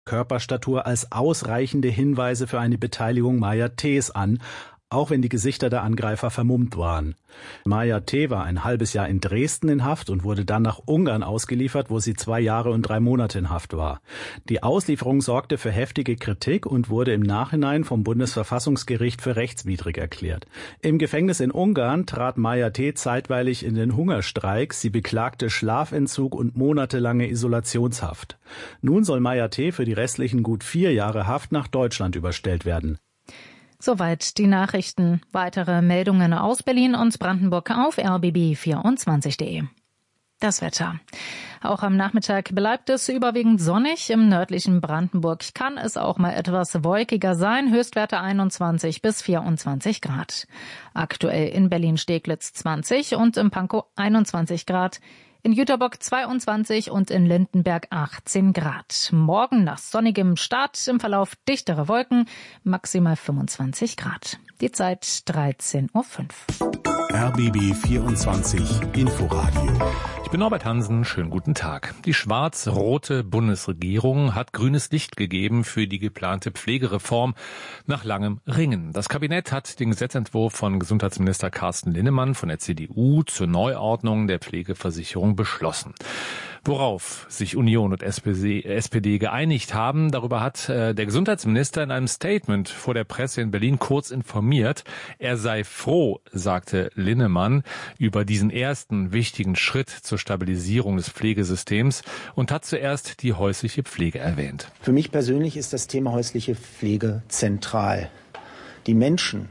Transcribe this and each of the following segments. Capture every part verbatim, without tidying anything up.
Körperstatur als ausreichende Hinweise für eine Beteiligung Maya T.'s an, auch wenn die Gesichter der Angreifer vermummt waren. Maya T. war ein halbes Jahr in Dresden in Haft und wurde dann nach Ungarn ausgeliefert, wo sie zwei Jahre und drei Monate in Haft war. Die Auslieferung sorgte für heftige Kritik und wurde im Nachhinein vom Bundesverfassungsgericht für rechtswidrig erklärt. Im Gefängnis in Ungarn trat Maya T. zeitweilig in den Hungerstreik. Sie beklagte Schlafentzug und monatelange Isolationshaft. Nun soll Maya T. für die restlichen gut vier Jahre Haft nach Deutschland überstellt werden. Soweit die Nachrichten. Weitere Meldungen aus Berlin und Brandenburg auf r b b vierundzwanzig punkt d e. Das Wetter. Auch am Nachmittag bleibt es überwiegend sonnig. Im nördlichen Brandenburg kann es auch mal etwas wolkiger sein. Höchstwerte einundzwanzig bis vierundzwanzig Grad. Aktuell in Berlin-Steglitz zwanzig und im Pankow einundzwanzig Grad. In Jüterbock zweiundzwanzig und in Lindenberg achtzehn Grad. Morgen nach sonnigem Start, im Verlauf dichtere Wolken, maximal fünfundzwanzig Grad. Die Zeit dreizehn Uhr fünf. R B B vierundzwanzig Inforadio. Ich bin Norbert Hansen, schönen guten Tag. Die schwarz-rote Bundesregierung hat grünes Licht gegeben für die geplante Pflegereform nach langem Ringen. Das Kabinett hat den Gesetzentwurf von Gesundheitsminister Carsten Linnemann von der C D U zur Neuordnung der Pflegeversicherung beschlossen. Worauf sich Union und S P D geeinigt haben, darüber hat äh, der Gesundheitsminister in einem Statement vor der Presse in Berlin kurz informiert. Er sei froh, sagte Linnemann, über diesen ersten wichtigen Schritt zur Stabilisierung des Pflegesystems und hat zuerst die häusliche Pflege erwähnt. Für mich persönlich ist das Thema häusliche Pflege zentral. Die Menschen,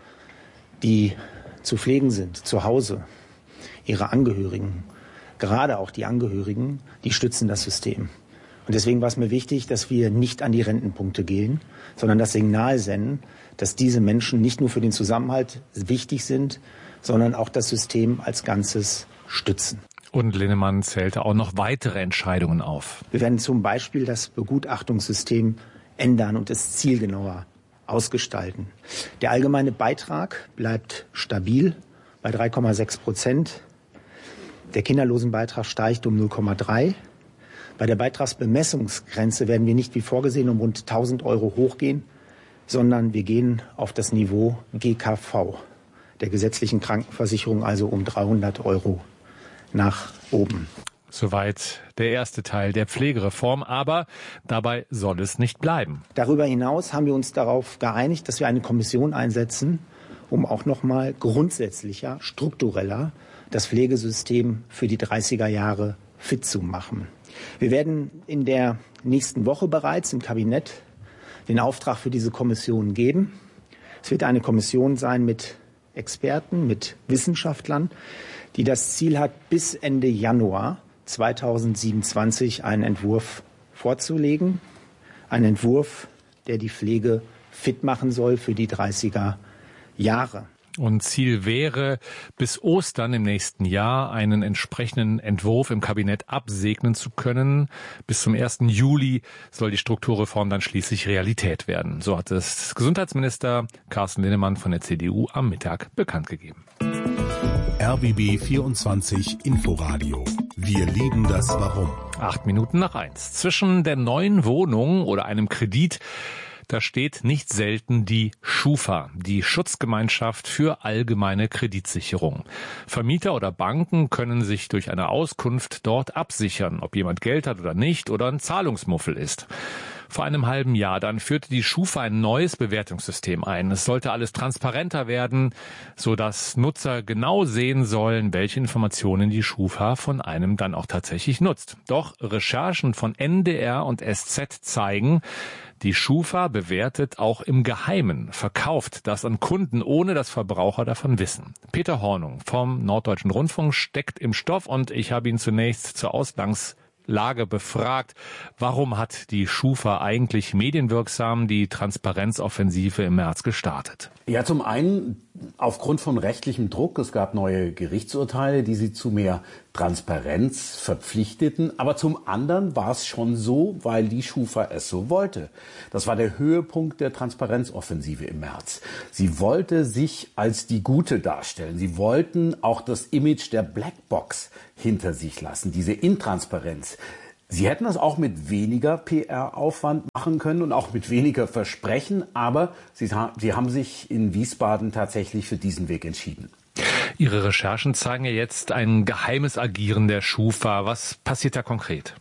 die zu pflegen sind, zu Hause, ihre Angehörigen, gerade auch die Angehörigen, die stützen das System. Und deswegen war es mir wichtig, dass wir nicht an die Rentenpunkte gehen, sondern das Signal senden, dass diese Menschen nicht nur für den Zusammenhalt wichtig sind, sondern auch das System als Ganzes stützen. Und Linnemann zählte auch noch weitere Entscheidungen auf. Wir werden zum Beispiel das Begutachtungssystem ändern und es zielgenauer ausgestalten. Der allgemeine Beitrag bleibt stabil bei drei Komma sechs Prozent. Der Kinderlosenbeitrag steigt um null Komma drei. Bei der Beitragsbemessungsgrenze werden wir nicht wie vorgesehen um rund tausend Euro hochgehen, sondern wir gehen auf das Niveau G K V, der gesetzlichen Krankenversicherung, also um dreihundert Euro nach oben. Soweit der erste Teil der Pflegereform, aber dabei soll es nicht bleiben. Darüber hinaus haben wir uns darauf geeinigt, dass wir eine Kommission einsetzen, um auch noch mal grundsätzlicher, struktureller das Pflegesystem für die dreißiger Jahre fit zu machen. Wir werden in der nächsten Woche bereits im Kabinett den Auftrag für diese Kommission geben. Es wird eine Kommission sein mit Experten, mit Wissenschaftlern, die das Ziel hat, bis Ende Januar zweitausendsiebenundzwanzig einen Entwurf vorzulegen. Ein Entwurf, der die Pflege fit machen soll für die dreißiger Jahre. Und Ziel wäre, bis Ostern im nächsten Jahr einen entsprechenden Entwurf im Kabinett absegnen zu können. Bis zum ersten Juli soll die Strukturreform dann schließlich Realität werden. So hat es Gesundheitsminister Carsten Linnemann von der C D U am Mittag bekannt gegeben. R B B vierundzwanzig Inforadio. Wir lieben das Warum. Acht Minuten nach eins. Zwischen der neuen Wohnung oder einem Kredit, da steht nicht selten die Schufa, die Schutzgemeinschaft für allgemeine Kreditsicherung. Vermieter oder Banken können sich durch eine Auskunft dort absichern, ob jemand Geld hat oder nicht oder ein Zahlungsmuffel ist. Vor einem halben Jahr dann führte die Schufa ein neues Bewertungssystem ein. Es sollte alles transparenter werden, sodass Nutzer genau sehen sollen, welche Informationen die Schufa von einem dann auch tatsächlich nutzt. Doch Recherchen von N D R und S Z zeigen, die Schufa bewertet auch im Geheimen, verkauft das an Kunden, ohne dass Verbraucher davon wissen. Peter Hornung vom Norddeutschen Rundfunk steckt im Stoff und ich habe ihn zunächst zur Ausgangslage befragt. Warum hat die Schufa eigentlich medienwirksam die Transparenzoffensive im März gestartet? Ja, zum einen aufgrund von rechtlichem Druck. Es gab neue Gerichtsurteile, die sie zu mehr Transparenz verpflichteten. Aber zum anderen war es schon so, weil die Schufa es so wollte. Das war der Höhepunkt der Transparenzoffensive im März. Sie wollte sich als die Gute darstellen. Sie wollten auch das Image der Blackbox hinter sich lassen, diese Intransparenz. Sie hätten das auch mit weniger P R-Aufwand machen können und auch mit weniger Versprechen, aber Sie, Sie haben sich in Wiesbaden tatsächlich für diesen Weg entschieden. Ihre Recherchen zeigen ja jetzt ein geheimes Agieren der Schufa. Was passiert da konkret?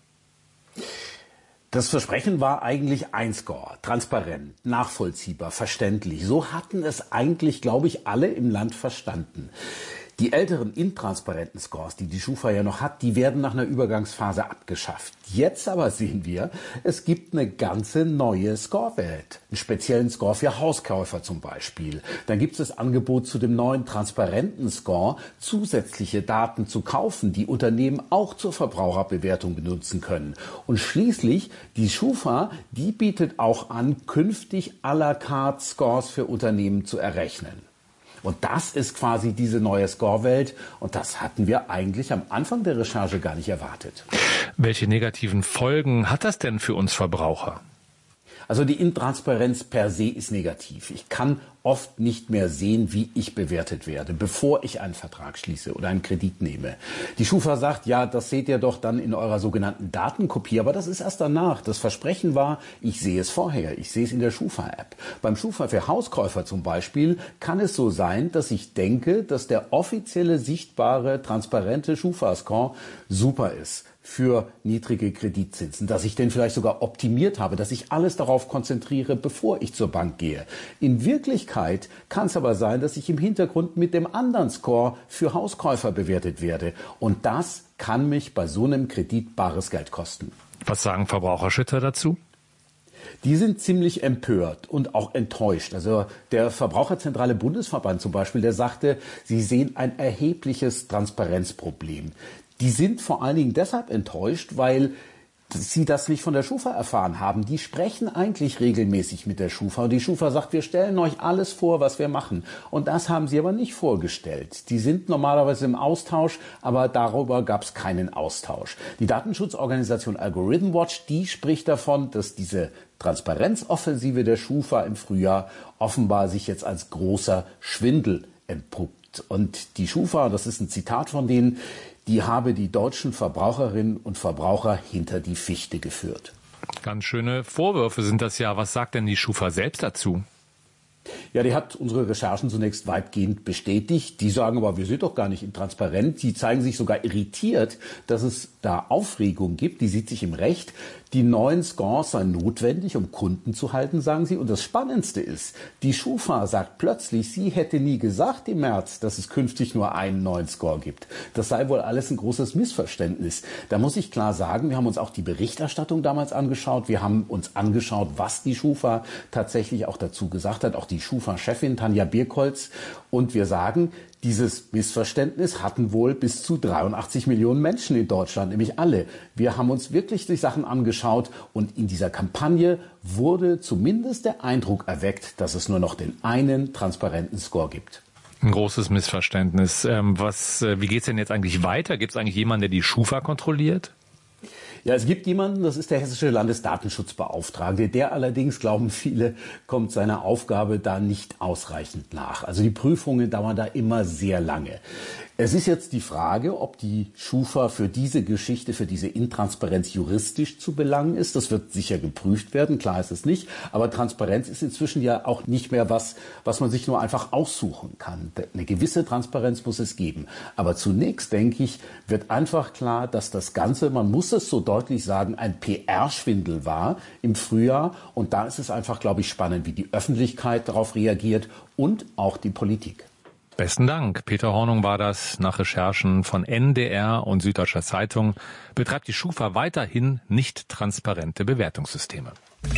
Das Versprechen war eigentlich ein Score, transparent, nachvollziehbar, verständlich. So hatten es eigentlich, glaube ich, alle im Land verstanden. Die älteren intransparenten Scores, die die Schufa ja noch hat, die werden nach einer Übergangsphase abgeschafft. Jetzt aber sehen wir, es gibt eine ganze neue Scorewelt. Einen speziellen Score für Hauskäufer zum Beispiel. Dann gibt es das Angebot zu dem neuen transparenten Score, zusätzliche Daten zu kaufen, die Unternehmen auch zur Verbraucherbewertung benutzen können. Und schließlich, die Schufa, die bietet auch an, künftig à la carte Scores für Unternehmen zu errechnen. Und das ist quasi diese neue Score-Welt. Und das hatten wir eigentlich am Anfang der Recherche gar nicht erwartet. Welche negativen Folgen hat das denn für uns Verbraucher? Also die Intransparenz per se ist negativ. Ich kann oft nicht mehr sehen, wie ich bewertet werde, bevor ich einen Vertrag schließe oder einen Kredit nehme. Die Schufa sagt, ja, das seht ihr doch dann in eurer sogenannten Datenkopie, aber das ist erst danach. Das Versprechen war, ich sehe es vorher, ich sehe es in der Schufa-App. Beim Schufa für Hauskäufer zum Beispiel kann es so sein, dass ich denke, dass der offizielle, sichtbare, transparente Schufa-Score super ist für niedrige Kreditzinsen, dass ich den vielleicht sogar optimiert habe, dass ich alles darauf konzentriere, bevor ich zur Bank gehe. In Wirklichkeit kann es aber sein, dass ich im Hintergrund mit dem anderen Score für Hauskäufer bewertet werde. Und das kann mich bei so einem Kredit bares Geld kosten. Was sagen Verbraucherschützer dazu? Die sind ziemlich empört und auch enttäuscht. Also der Verbraucherzentrale Bundesverband zum Beispiel, der sagte, sie sehen ein erhebliches Transparenzproblem. Die sind vor allen Dingen deshalb enttäuscht, weil sie das nicht von der Schufa erfahren haben. Die sprechen eigentlich regelmäßig mit der Schufa. Und die Schufa sagt, wir stellen euch alles vor, was wir machen. Und das haben sie aber nicht vorgestellt. Die sind normalerweise im Austausch, aber darüber gab es keinen Austausch. Die Datenschutzorganisation Algorithm Watch, die spricht davon, dass diese Transparenzoffensive der Schufa im Frühjahr offenbar sich jetzt als großer Schwindel entpuppt. Und die Schufa, das ist ein Zitat von denen, die habe die deutschen Verbraucherinnen und Verbraucher hinter die Fichte geführt. Ganz schöne Vorwürfe sind das ja. Was sagt denn die Schufa selbst dazu? Ja, die hat unsere Recherchen zunächst weitgehend bestätigt. Die sagen aber, wir sind doch gar nicht intransparent. Die zeigen sich sogar irritiert, dass es da Aufregung gibt. Die sieht sich im Recht. Die neuen Scores seien notwendig, um Kunden zu halten, sagen sie. Und das Spannendste ist, die Schufa sagt plötzlich, sie hätte nie gesagt im März, dass es künftig nur einen neuen Score gibt. Das sei wohl alles ein großes Missverständnis. Da muss ich klar sagen, wir haben uns auch die Berichterstattung damals angeschaut. Wir haben uns angeschaut, was die Schufa tatsächlich auch dazu gesagt hat. Auch die Schufa-Chefin Tanja Birkholz. Und wir sagen, dieses Missverständnis hatten wohl bis zu dreiundachtzig Millionen Menschen in Deutschland, nämlich alle. Wir haben uns wirklich die Sachen angeschaut und in dieser Kampagne wurde zumindest der Eindruck erweckt, dass es nur noch den einen transparenten Score gibt. Ein großes Missverständnis. Ähm, was, wie geht's denn jetzt eigentlich weiter? Gibt es eigentlich jemanden, der die Schufa kontrolliert? Ja, es gibt jemanden, das ist der hessische Landesdatenschutzbeauftragte. Der allerdings, glauben viele, kommt seiner Aufgabe da nicht ausreichend nach. Also die Prüfungen dauern da immer sehr lange. Es ist jetzt die Frage, ob die Schufa für diese Geschichte, für diese Intransparenz juristisch zu belangen ist. Das wird sicher geprüft werden, klar ist es nicht. Aber Transparenz ist inzwischen ja auch nicht mehr was, was man sich nur einfach aussuchen kann. Eine gewisse Transparenz muss es geben. Aber zunächst, denke ich, wird einfach klar, dass das Ganze, man muss es so deutlich sagen, ein P R-Schwindel war im Frühjahr. Und da ist es einfach, glaube ich, spannend, wie die Öffentlichkeit darauf reagiert und auch die Politik. Besten Dank. Peter Hornung war das. Nach Recherchen von N D R und Süddeutscher Zeitung betreibt die Schufa weiterhin nicht transparente Bewertungssysteme.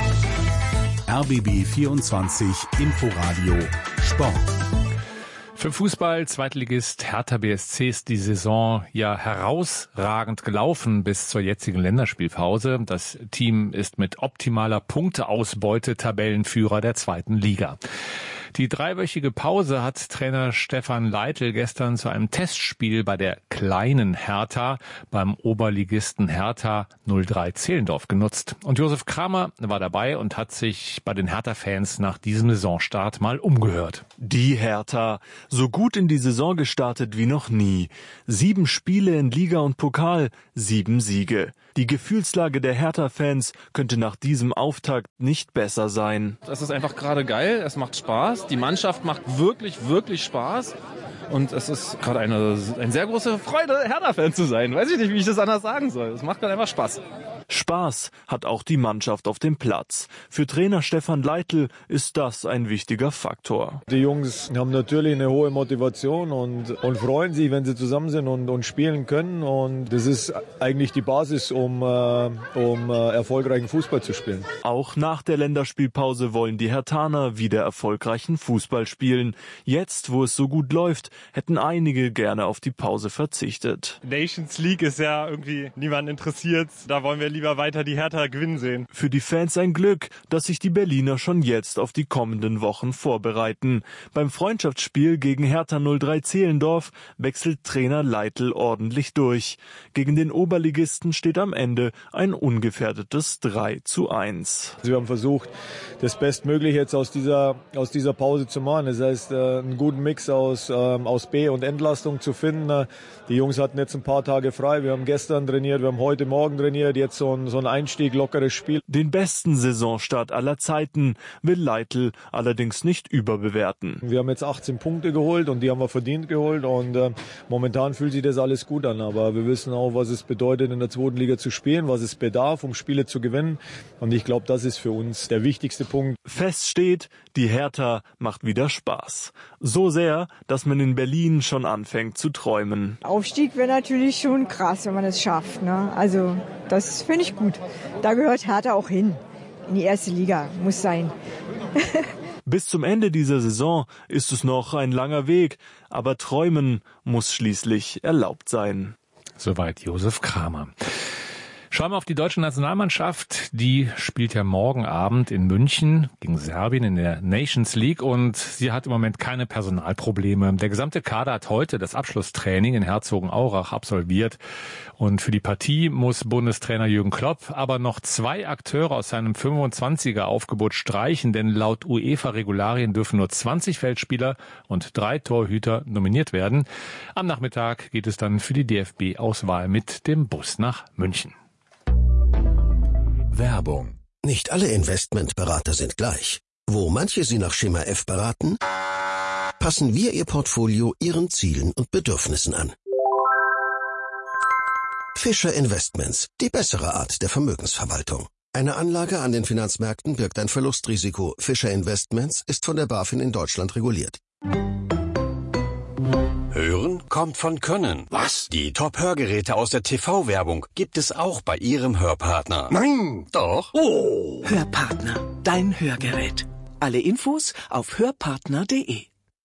R B B vierundzwanzig Inforadio Sport. Für Fußball, Zweitligist Hertha B S C ist die Saison ja herausragend gelaufen bis zur jetzigen Länderspielpause. Das Team ist mit optimaler Punkteausbeute Tabellenführer der zweiten Liga. Die dreiwöchige Pause hat Trainer Stefan Leitl gestern zu einem Testspiel bei der kleinen Hertha beim Oberligisten Hertha null drei Zehlendorf genutzt. Und Josef Kramer war dabei und hat sich bei den Hertha-Fans nach diesem Saisonstart mal umgehört. Die Hertha, so gut in die Saison gestartet wie noch nie. Sieben Spiele in Liga und Pokal, sieben Siege. Die Gefühlslage der Hertha-Fans könnte nach diesem Auftakt nicht besser sein. Das ist einfach gerade geil, es macht Spaß, die Mannschaft macht wirklich, wirklich Spaß. Und es ist gerade eine, eine sehr große Freude, Hertha-Fan zu sein. Weiß ich nicht, wie ich das anders sagen soll. Es macht gerade einfach Spaß. Spaß hat auch die Mannschaft auf dem Platz. Für Trainer Stefan Leitl ist das ein wichtiger Faktor. Die Jungs haben natürlich eine hohe Motivation und, und freuen sich, wenn sie zusammen sind und, und spielen können. Und das ist eigentlich die Basis, um, äh, um äh, erfolgreichen Fußball zu spielen. Auch nach der Länderspielpause wollen die Herthaner wieder erfolgreichen Fußball spielen. Jetzt, wo es so gut läuft, hätten einige gerne auf die Pause verzichtet. Nations League ist ja irgendwie niemand interessiert. Da wollen wir lieber weiter die Hertha gewinnen sehen. Für die Fans ein Glück, dass sich die Berliner schon jetzt auf die kommenden Wochen vorbereiten. Beim Freundschaftsspiel gegen Hertha null drei Zehlendorf wechselt Trainer Leitl ordentlich durch. Gegen den Oberligisten steht am Ende ein ungefährdetes drei zu eins. Wir haben versucht, das Bestmögliche jetzt aus dieser, aus dieser Pause zu machen. Das heißt, einen guten Mix aus, aus B- und Entlastung zu finden. Die Jungs hatten jetzt ein paar Tage frei. Wir haben gestern trainiert, wir haben heute Morgen trainiert. Jetzt so ein, so ein Einstieg, lockeres Spiel. Den besten Saisonstart aller Zeiten will Leitl allerdings nicht überbewerten. Wir haben jetzt achtzehn Punkte geholt und die haben wir verdient geholt. Und äh, momentan fühlt sich das alles gut an. Aber wir wissen auch, was es bedeutet, in der zweiten Liga zu spielen, was es bedarf, um Spiele zu gewinnen. Und ich glaube, das ist für uns der wichtigste Punkt. Fest steht, die Hertha macht wieder Spaß. So sehr, dass man in Berlin schon anfängt zu träumen. Aufstieg wäre natürlich schon krass, wenn man es schafft. Ne? Also das finde ich gut. Da gehört Hertha auch hin. In die erste Liga. Muss sein. Bis zum Ende dieser Saison ist es noch ein langer Weg. Aber träumen muss schließlich erlaubt sein. Soweit Josef Kramer. Schauen wir auf die deutsche Nationalmannschaft. Die spielt ja morgen Abend in München gegen Serbien in der Nations League und sie hat im Moment keine Personalprobleme. Der gesamte Kader hat heute das Abschlusstraining in Herzogenaurach absolviert und für die Partie muss Bundestrainer Jürgen Klopp aber noch zwei Akteure aus seinem fünfundzwanziger Aufgebot streichen, denn laut UEFA-Regularien dürfen nur zwanzig Feldspieler und drei Torhüter nominiert werden. Am Nachmittag geht es dann für die D F B-Auswahl mit dem Bus nach München. Werbung. Nicht alle Investmentberater sind gleich. Wo manche Sie nach Schema F beraten, passen wir Ihr Portfolio Ihren Zielen und Bedürfnissen an. Fischer Investments, die bessere Art der Vermögensverwaltung. Eine Anlage an den Finanzmärkten birgt ein Verlustrisiko. Fischer Investments ist von der BaFin in Deutschland reguliert. Hören kommt von Können. Was? Die Top-Hörgeräte aus der T V-Werbung gibt es auch bei Ihrem Hörpartner. Nein! Doch. Oh! Hörpartner, dein Hörgerät. Alle Infos auf hörpartner punkt de.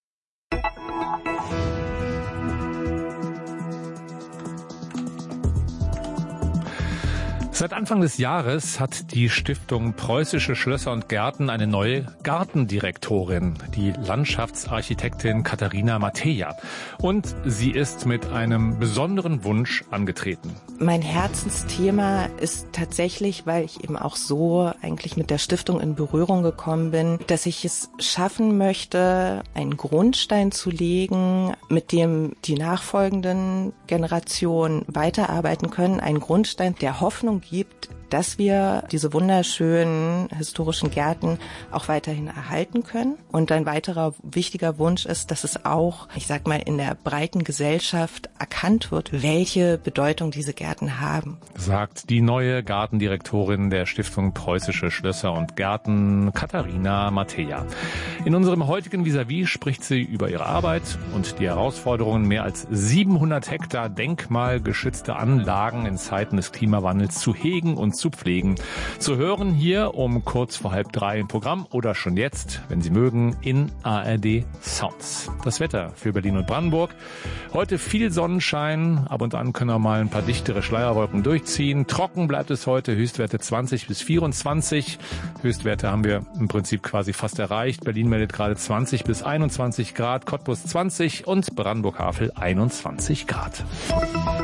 Seit Anfang des Jahres hat die Stiftung Preußische Schlösser und Gärten eine neue Gartendirektorin, die Landschaftsarchitektin Katharina Mateja. Und sie ist mit einem besonderen Wunsch angetreten. Mein Herzensthema ist tatsächlich, weil ich eben auch so eigentlich mit der Stiftung in Berührung gekommen bin, dass ich es schaffen möchte, einen Grundstein zu legen, mit dem die nachfolgenden Generationen weiterarbeiten können. Ein Grundstein, der Hoffnung gibt, dass wir diese wunderschönen historischen Gärten auch weiterhin erhalten können. Und ein weiterer wichtiger Wunsch ist, dass es auch, ich sag mal, in der breiten Gesellschaft erkannt wird, welche Bedeutung diese Gärten haben. Sagt die neue Gartendirektorin der Stiftung Preußische Schlösser und Gärten, Katharina Mateja. In unserem heutigen Vis-à-vis spricht sie über ihre Arbeit und die Herausforderungen, mehr als siebenhundert Hektar denkmalgeschützte Anlagen in Zeiten des Klimawandels zu hegen und zu pflegen. Zu hören hier um kurz vor halb drei im Programm oder schon jetzt, wenn Sie mögen, in A R D Sounds. Das Wetter für Berlin und Brandenburg. Heute viel Sonnenschein, ab und an können auch mal ein paar dichtere Schleierwolken durchziehen. Trocken bleibt es heute, Höchstwerte zwanzig bis vierundzwanzig. Höchstwerte haben wir im Prinzip quasi fast erreicht. Berlin meldet gerade zwanzig bis einundzwanzig Grad, Cottbus zwanzig und Brandenburg-Havel einundzwanzig Grad.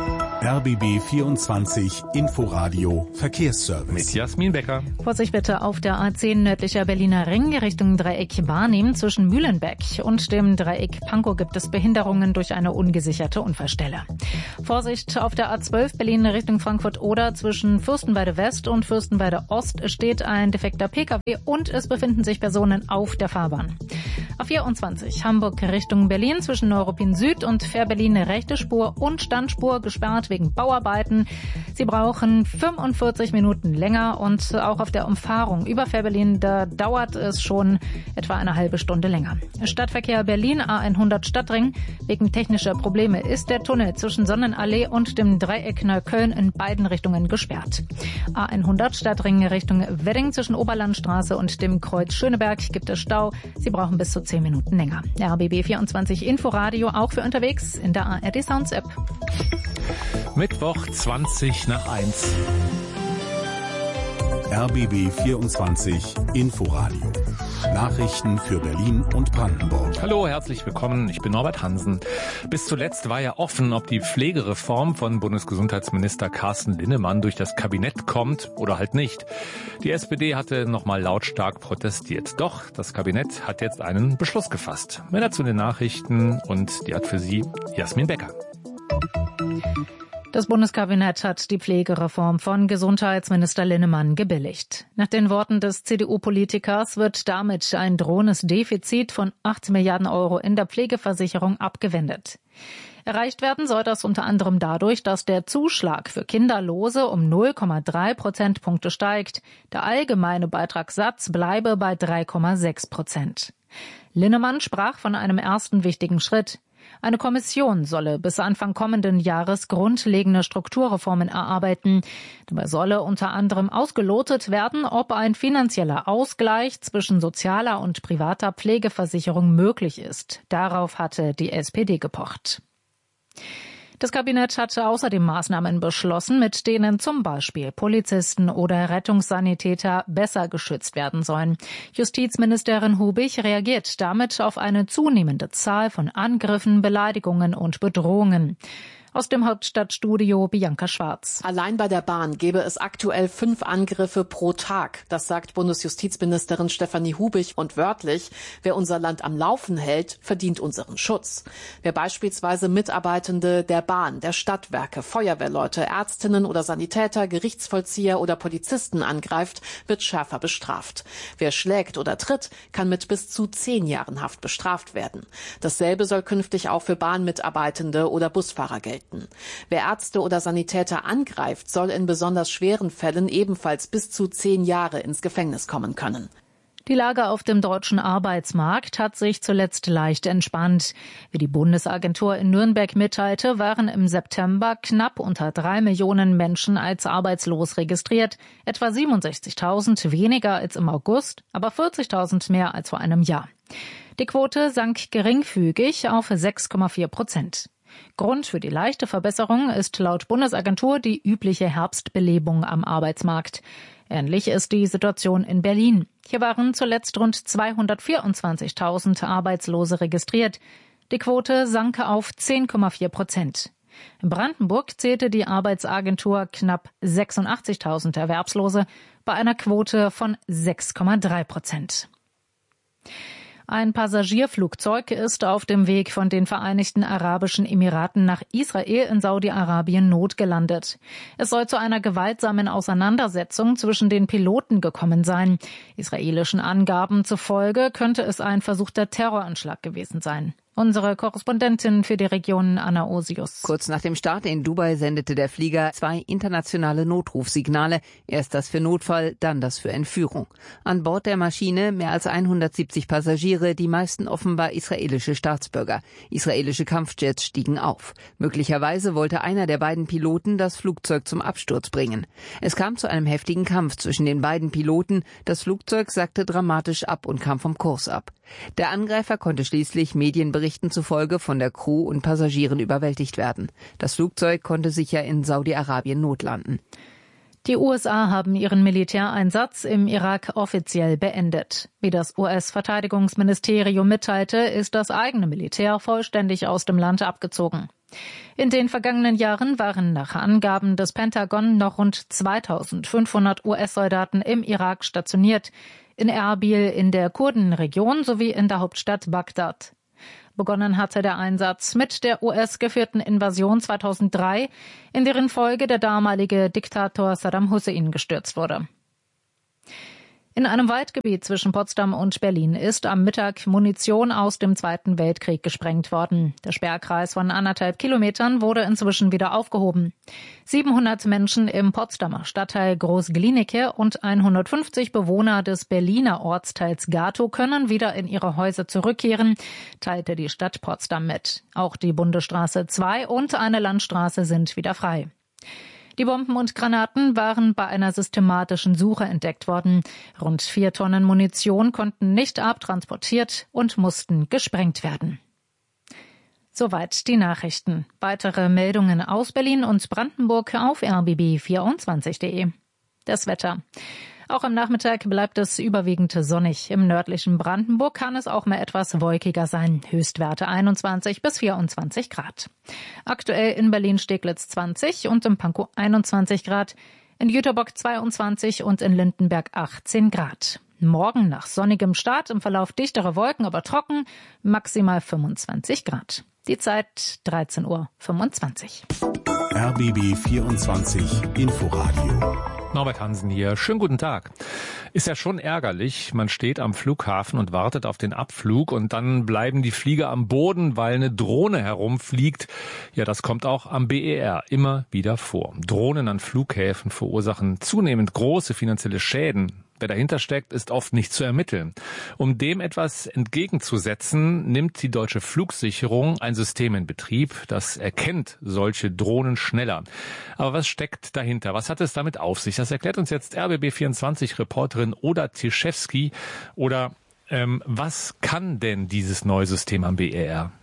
R B B vierundzwanzig Inforadio Verkehrsservice. Mit Jasmin Becker. Vorsicht bitte auf der A zehn nördlicher Berliner Ring Richtung Dreieck Barnim. Zwischen Mühlenbeck und dem Dreieck Pankow gibt es Behinderungen durch eine ungesicherte Unfallstelle. Vorsicht auf der A zwölf Berlin Richtung Frankfurt-Oder. Zwischen Fürstenwalde West und Fürstenwalde Ost steht ein defekter Pkw und es befinden sich Personen auf der Fahrbahn. A vierundzwanzig Hamburg Richtung Berlin zwischen Neuruppin Süd und Fähr-Berlin rechte Spur und Standspur gesperrt wegen Bauarbeiten. Sie brauchen fünfundvierzig Minuten länger und auch auf der Umfahrung über Fähr-Berlin, da dauert es schon etwa eine halbe Stunde länger. Stadtverkehr Berlin A hundert Stadtring. Wegen technischer Probleme ist der Tunnel zwischen Sonnenallee und dem Dreieck Neukölln in beiden Richtungen gesperrt. A hundert Stadtring Richtung Wedding zwischen Oberlandstraße und dem Kreuz Schöneberg gibt es Stau. Sie brauchen bis zu zehn Minuten länger. R B B vierundzwanzig Inforadio auch für unterwegs in der A R D Sounds App. Mittwoch zwanzig nach eins. R B B vierundzwanzig Inforadio. Nachrichten für Berlin und Brandenburg. Hallo, herzlich willkommen. Ich bin Norbert Hansen. Bis zuletzt war ja offen, ob die Pflegereform von Bundesgesundheitsminister Carsten Linnemann durch das Kabinett kommt oder halt nicht. Die S P D hatte nochmal lautstark protestiert. Doch das Kabinett hat jetzt einen Beschluss gefasst. Mehr dazu in den Nachrichten und die hat für Sie Jasmin Becker. Das Bundeskabinett hat die Pflegereform von Gesundheitsminister Linnemann gebilligt. Nach den Worten des C D U-Politikers wird damit ein drohendes Defizit von acht Milliarden Euro in der Pflegeversicherung abgewendet. Erreicht werden soll das unter anderem dadurch, dass der Zuschlag für Kinderlose um null Komma drei Prozentpunkte steigt. Der allgemeine Beitragssatz bleibe bei drei Komma sechs Prozent. Linnemann sprach von einem ersten wichtigen Schritt. Eine Kommission solle bis Anfang kommenden Jahres grundlegende Strukturreformen erarbeiten. Dabei solle unter anderem ausgelotet werden, ob ein finanzieller Ausgleich zwischen sozialer und privater Pflegeversicherung möglich ist. Darauf hatte die S P D gepocht. Das Kabinett hatte außerdem Maßnahmen beschlossen, mit denen zum Beispiel Polizisten oder Rettungssanitäter besser geschützt werden sollen. Justizministerin Hubig reagiert damit auf eine zunehmende Zahl von Angriffen, Beleidigungen und Bedrohungen. Aus dem Hauptstadtstudio Bianca Schwarz. Allein bei der Bahn gäbe es aktuell fünf Angriffe pro Tag. Das sagt Bundesjustizministerin Stefanie Hubig. Und wörtlich, wer unser Land am Laufen hält, verdient unseren Schutz. Wer beispielsweise Mitarbeitende der Bahn, der Stadtwerke, Feuerwehrleute, Ärztinnen oder Sanitäter, Gerichtsvollzieher oder Polizisten angreift, wird schärfer bestraft. Wer schlägt oder tritt, kann mit bis zu zehn Jahren Haft bestraft werden. Dasselbe soll künftig auch für Bahnmitarbeitende oder Busfahrer gelten. Wer Ärzte oder Sanitäter angreift, soll in besonders schweren Fällen ebenfalls bis zu zehn Jahre ins Gefängnis kommen können. Die Lage auf dem deutschen Arbeitsmarkt hat sich zuletzt leicht entspannt. Wie die Bundesagentur in Nürnberg mitteilte, waren im September knapp unter drei Millionen Menschen als arbeitslos registriert, etwa siebenundsechzigtausend weniger als im August, aber vierzigtausend mehr als vor einem Jahr. Die Quote sank geringfügig auf sechs Komma vier Prozent. Grund für die leichte Verbesserung ist laut Bundesagentur die übliche Herbstbelebung am Arbeitsmarkt. Ähnlich ist die Situation in Berlin. Hier waren zuletzt rund zweihundertvierundzwanzigtausend Arbeitslose registriert. Die Quote sank auf zehn Komma vier Prozent. In Brandenburg zählte die Arbeitsagentur knapp sechsundachtzigtausend Erwerbslose bei einer Quote von sechs Komma drei Prozent. Ein Passagierflugzeug ist auf dem Weg von den Vereinigten Arabischen Emiraten nach Israel in Saudi-Arabien notgelandet. Es soll zu einer gewaltsamen Auseinandersetzung zwischen den Piloten gekommen sein. Israelischen Angaben zufolge könnte es ein versuchter Terroranschlag gewesen sein. Unsere Korrespondentin für die Region Anna Osius. Kurz nach dem Start in Dubai sendete der Flieger zwei internationale Notrufsignale. Erst das für Notfall, dann das für Entführung. An Bord der Maschine mehr als hundertsiebzig Passagiere, die meisten offenbar israelische Staatsbürger. Israelische Kampfjets stiegen auf. Möglicherweise wollte einer der beiden Piloten das Flugzeug zum Absturz bringen. Es kam zu einem heftigen Kampf zwischen den beiden Piloten. Das Flugzeug sackte dramatisch ab und kam vom Kurs ab. Der Angreifer konnte schließlich Medienberichten zufolge von der Crew und Passagieren überwältigt werden. Das Flugzeug konnte sicher in Saudi-Arabien notlanden. Die U S A haben ihren Militäreinsatz im Irak offiziell beendet. Wie das U S-Verteidigungsministerium mitteilte, ist das eigene Militär vollständig aus dem Land abgezogen. In den vergangenen Jahren waren nach Angaben des Pentagon noch rund zweitausendfünfhundert U S-Soldaten im Irak stationiert, in Erbil in der Kurdenregion sowie in der Hauptstadt Bagdad. Begonnen hatte der Einsatz mit der U S-geführten Invasion zweitausenddrei, in deren Folge der damalige Diktator Saddam Hussein gestürzt wurde. In einem Waldgebiet zwischen Potsdam und Berlin ist am Mittag Munition aus dem Zweiten Weltkrieg gesprengt worden. Der Sperrkreis von anderthalb Kilometern wurde inzwischen wieder aufgehoben. siebenhundert Menschen im Potsdamer Stadtteil Groß-Glienicke und hundertfünfzig Bewohner des Berliner Ortsteils Gatow können wieder in ihre Häuser zurückkehren, teilte die Stadt Potsdam mit. Auch die Bundesstraße zwei und eine Landstraße sind wieder frei. Die Bomben und Granaten waren bei einer systematischen Suche entdeckt worden. Rund vier Tonnen Munition konnten nicht abtransportiert und mussten gesprengt werden. Soweit die Nachrichten. Weitere Meldungen aus Berlin und Brandenburg auf r b b vierundzwanzig punkt de. Das Wetter. Auch am Nachmittag bleibt es überwiegend sonnig. Im nördlichen Brandenburg kann es auch mal etwas wolkiger sein. Höchstwerte einundzwanzig bis vierundzwanzig Grad. Aktuell in Berlin-Steglitz zwanzig und in Pankow einundzwanzig Grad, in Jüterbock zweiundzwanzig und in Lindenberg achtzehn Grad. Morgen nach sonnigem Start, im Verlauf dichtere Wolken, aber trocken, maximal fünfundzwanzig Grad. Die Zeit dreizehn Uhr fünfundzwanzig. R B B vierundzwanzig Inforadio. Norbert Hansen hier. Schönen guten Tag. Ist ja schon ärgerlich. Man steht am Flughafen und wartet auf den Abflug und dann bleiben die Flieger am Boden, weil eine Drohne herumfliegt. Ja, das kommt auch am B E R immer wieder vor. Drohnen an Flughäfen verursachen zunehmend große finanzielle Schäden. Wer dahinter steckt, ist oft nicht zu ermitteln. Um dem etwas entgegenzusetzen, nimmt die Deutsche Flugsicherung ein System in Betrieb, das erkennt solche Drohnen schneller. Aber was steckt dahinter? Was hat es damit auf sich? Das erklärt uns jetzt R B B vierundzwanzig-Reporterin Oda Tischewski. Oder ähm, was kann denn dieses neue System am B E R?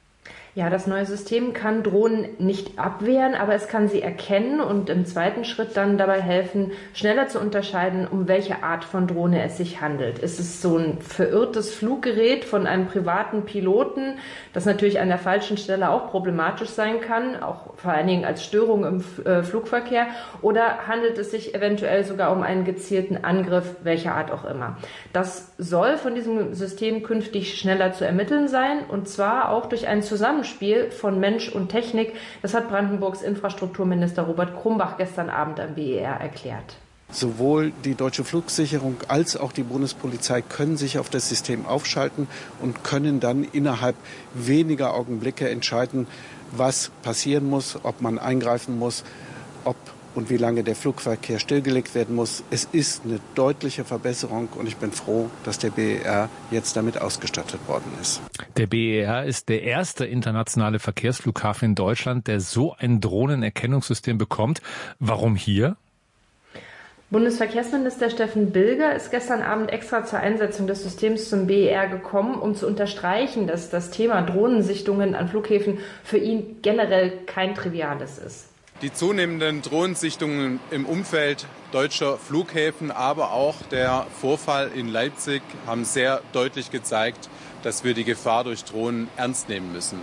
Ja, das neue System kann Drohnen nicht abwehren, aber es kann sie erkennen und im zweiten Schritt dann dabei helfen, schneller zu unterscheiden, um welche Art von Drohne es sich handelt. Ist es so ein verirrtes Fluggerät von einem privaten Piloten, das natürlich an der falschen Stelle auch problematisch sein kann, auch vor allen Dingen als Störung im äh, Flugverkehr, oder handelt es sich eventuell sogar um einen gezielten Angriff, welcher Art auch immer. Das soll von diesem System künftig schneller zu ermitteln sein, und zwar auch durch einen Zusammenspiel von Mensch und Technik. Das hat Brandenburgs Infrastrukturminister Robert Krumbach gestern Abend am B E R erklärt. Sowohl die Deutsche Flugsicherung als auch die Bundespolizei können sich auf das System aufschalten und können dann innerhalb weniger Augenblicke entscheiden, was passieren muss, ob man eingreifen muss, ob und wie lange der Flugverkehr stillgelegt werden muss. Es ist eine deutliche Verbesserung und ich bin froh, dass der B E R jetzt damit ausgestattet worden ist. Der B E R ist der erste internationale Verkehrsflughafen in Deutschland, der so ein Drohnenerkennungssystem bekommt. Warum hier? Bundesverkehrsminister Steffen Bilger ist gestern Abend extra zur Einsetzung des Systems zum B E R gekommen, um zu unterstreichen, dass das Thema Drohnensichtungen an Flughäfen für ihn generell kein triviales ist. Die zunehmenden Drohnensichtungen im Umfeld deutscher Flughäfen, aber auch der Vorfall in Leipzig haben sehr deutlich gezeigt, dass wir die Gefahr durch Drohnen ernst nehmen müssen.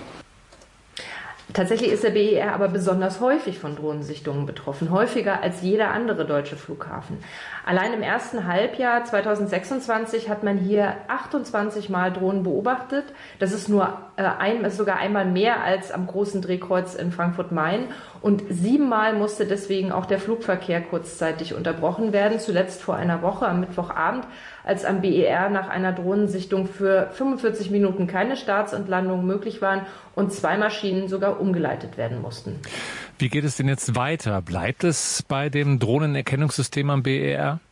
Tatsächlich ist der B E R aber besonders häufig von Drohnensichtungen betroffen, häufiger als jeder andere deutsche Flughafen. Allein im ersten Halbjahr zweitausendsechsundzwanzig hat man hier achtundzwanzig Mal Drohnen beobachtet. Das ist nur äh, ein, ist sogar einmal mehr als am großen Drehkreuz in Frankfurt-Main. Und siebenmal musste deswegen auch der Flugverkehr kurzzeitig unterbrochen werden. Zuletzt vor einer Woche am Mittwochabend, als am B E R nach einer Drohnensichtung für fünfundvierzig Minuten keine Starts und Landungen möglich waren und zwei Maschinen sogar umgeleitet werden mussten. Wie geht es denn jetzt weiter? Bleibt es bei dem Drohnenerkennungssystem am B E R?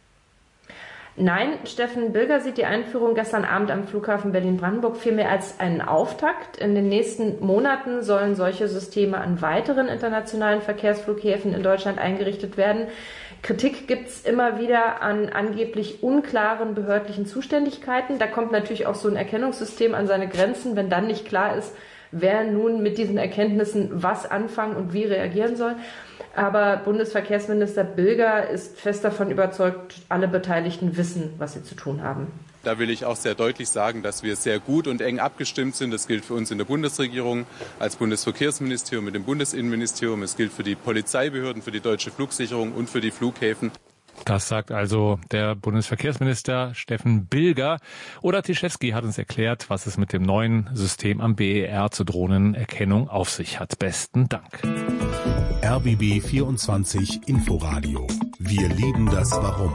Nein, Steffen Bilger sieht die Einführung gestern Abend am Flughafen Berlin-Brandenburg vielmehr als einen Auftakt. In den nächsten Monaten sollen solche Systeme an weiteren internationalen Verkehrsflughäfen in Deutschland eingerichtet werden. Kritik gibt es immer wieder an angeblich unklaren behördlichen Zuständigkeiten. Da kommt natürlich auch so ein Erkennungssystem an seine Grenzen, wenn dann nicht klar ist, wer nun mit diesen Erkenntnissen was anfangen und wie reagieren soll. Aber Bundesverkehrsminister Bilger ist fest davon überzeugt, alle Beteiligten wissen, was sie zu tun haben. Da will ich auch sehr deutlich sagen, dass wir sehr gut und eng abgestimmt sind. Das gilt für uns in der Bundesregierung als Bundesverkehrsministerium mit dem Bundesinnenministerium. Es gilt für die Polizeibehörden, für die Deutsche Flugsicherung und für die Flughäfen. Das sagt also der Bundesverkehrsminister Steffen Bilger. Oda Tischewski hat uns erklärt, was es mit dem neuen System am B E R zur Drohnenerkennung auf sich hat. Besten Dank. R B B vierundzwanzig Inforadio. Wir lieben das Warum.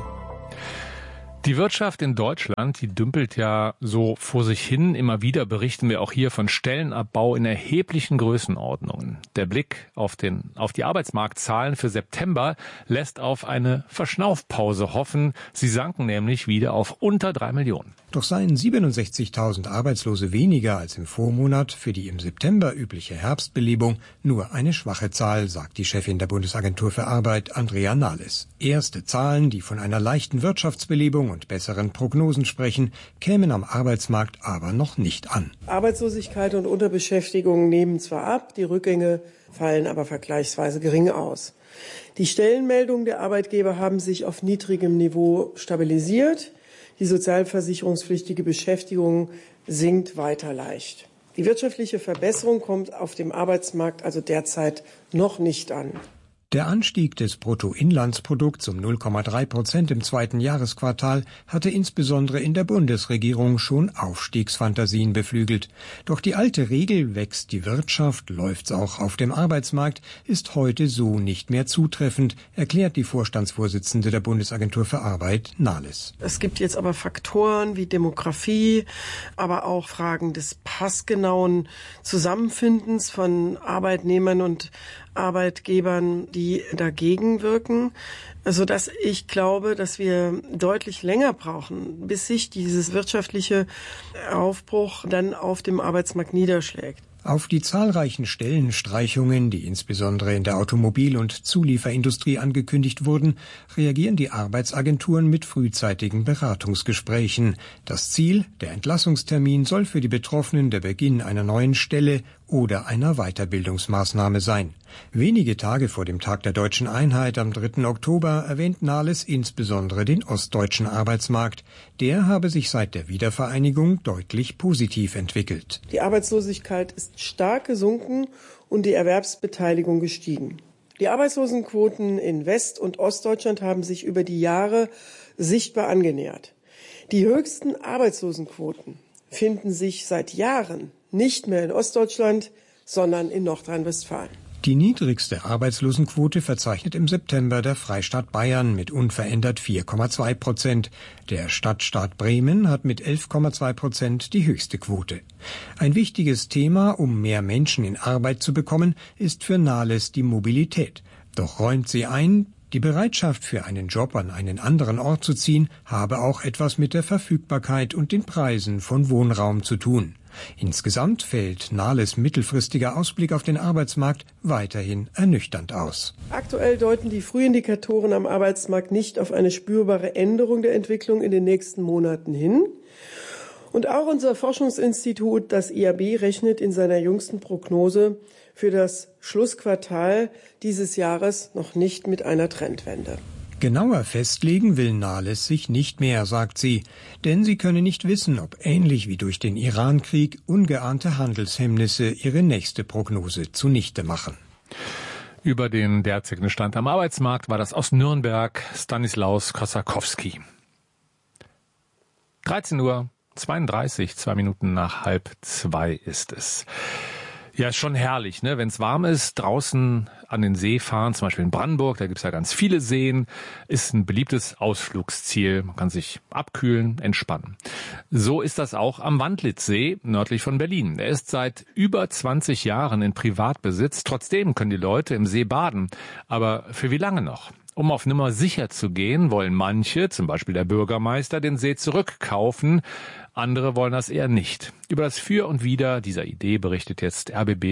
Die Wirtschaft in Deutschland, die dümpelt ja so vor sich hin. Immer wieder berichten wir auch hier von Stellenabbau in erheblichen Größenordnungen. Der Blick auf den, auf die Arbeitsmarktzahlen für September lässt auf eine Verschnaufpause hoffen. Sie sanken nämlich wieder auf unter drei Millionen. Doch seien siebenundsechzigtausend Arbeitslose weniger als im Vormonat für die im September übliche Herbstbelebung nur eine schwache Zahl, sagt die Chefin der Bundesagentur für Arbeit, Andrea Nahles. Erste Zahlen, die von einer leichten Wirtschaftsbelebung und besseren Prognosen sprechen, kämen am Arbeitsmarkt aber noch nicht an. Arbeitslosigkeit und Unterbeschäftigung nehmen zwar ab, die Rückgänge fallen aber vergleichsweise gering aus. Die Stellenmeldungen der Arbeitgeber haben sich auf niedrigem Niveau stabilisiert. Die sozialversicherungspflichtige Beschäftigung sinkt weiter leicht. Die wirtschaftliche Verbesserung kommt auf dem Arbeitsmarkt also derzeit noch nicht an. Der Anstieg des Bruttoinlandsprodukts um null Komma drei Prozent im zweiten Jahresquartal hatte insbesondere in der Bundesregierung schon Aufstiegsfantasien beflügelt. Doch die alte Regel, wächst die Wirtschaft, läuft's auch auf dem Arbeitsmarkt, ist heute so nicht mehr zutreffend, erklärt die Vorstandsvorsitzende der Bundesagentur für Arbeit, Nahles. Es gibt jetzt aber Faktoren wie Demografie, aber auch Fragen des passgenauen Zusammenfindens von Arbeitnehmern und Arbeitgebern, die dagegen wirken, sodass ich glaube, dass wir deutlich länger brauchen, bis sich dieses wirtschaftliche Aufbruch dann auf dem Arbeitsmarkt niederschlägt. Auf die zahlreichen Stellenstreichungen, die insbesondere in der Automobil- und Zulieferindustrie angekündigt wurden, reagieren die Arbeitsagenturen mit frühzeitigen Beratungsgesprächen. Das Ziel, der Entlassungstermin, soll für die Betroffenen der Beginn einer neuen Stelle oder einer Weiterbildungsmaßnahme sein. Wenige Tage vor dem Tag der Deutschen Einheit am dritten Oktober erwähnt Nahles insbesondere den ostdeutschen Arbeitsmarkt. Der habe sich seit der Wiedervereinigung deutlich positiv entwickelt. Die Arbeitslosigkeit ist stark gesunken und die Erwerbsbeteiligung gestiegen. Die Arbeitslosenquoten in West- und Ostdeutschland haben sich über die Jahre sichtbar angenähert. Die höchsten Arbeitslosenquoten finden sich seit Jahren nicht mehr in Ostdeutschland, sondern in Nordrhein-Westfalen. Die niedrigste Arbeitslosenquote verzeichnet im September der Freistaat Bayern mit unverändert vier Komma zwei Prozent. Der Stadtstaat Bremen hat mit elf Komma zwei Prozent die höchste Quote. Ein wichtiges Thema, um mehr Menschen in Arbeit zu bekommen, ist für Nahles die Mobilität. Doch räumt sie ein, die Bereitschaft für einen Job an einen anderen Ort zu ziehen, habe auch etwas mit der Verfügbarkeit und den Preisen von Wohnraum zu tun. Insgesamt fällt Nahles mittelfristiger Ausblick auf den Arbeitsmarkt weiterhin ernüchternd aus. Aktuell deuten die Frühindikatoren am Arbeitsmarkt nicht auf eine spürbare Änderung der Entwicklung in den nächsten Monaten hin. Und auch unser Forschungsinstitut, das I A B, rechnet in seiner jüngsten Prognose für das Schlussquartal dieses Jahres noch nicht mit einer Trendwende. Genauer festlegen will Nahles sich nicht mehr, sagt sie, denn sie könne nicht wissen, ob ähnlich wie durch den Irankrieg ungeahnte Handelshemmnisse ihre nächste Prognose zunichte machen. Über den derzeitigen Stand am Arbeitsmarkt war das aus Nürnberg Stanislaus Kosakowski. dreizehn Uhr zweiunddreißig, zwei Minuten nach halb zwei ist es. Ja, ist schon herrlich, ne? Wenn es warm ist, draußen an den See fahren, zum Beispiel in Brandenburg, da gibt's ja ganz viele Seen, ist ein beliebtes Ausflugsziel. Man kann sich abkühlen, entspannen. So ist das auch am Wandlitzsee, nördlich von Berlin. Er ist seit über zwanzig Jahren in Privatbesitz. Trotzdem können die Leute im See baden. Aber für wie lange noch? Um auf Nummer sicher zu gehen, wollen manche, zum Beispiel der Bürgermeister, den See zurückkaufen. Andere wollen das eher nicht. Über das Für und Wider dieser Idee berichtet jetzt R B B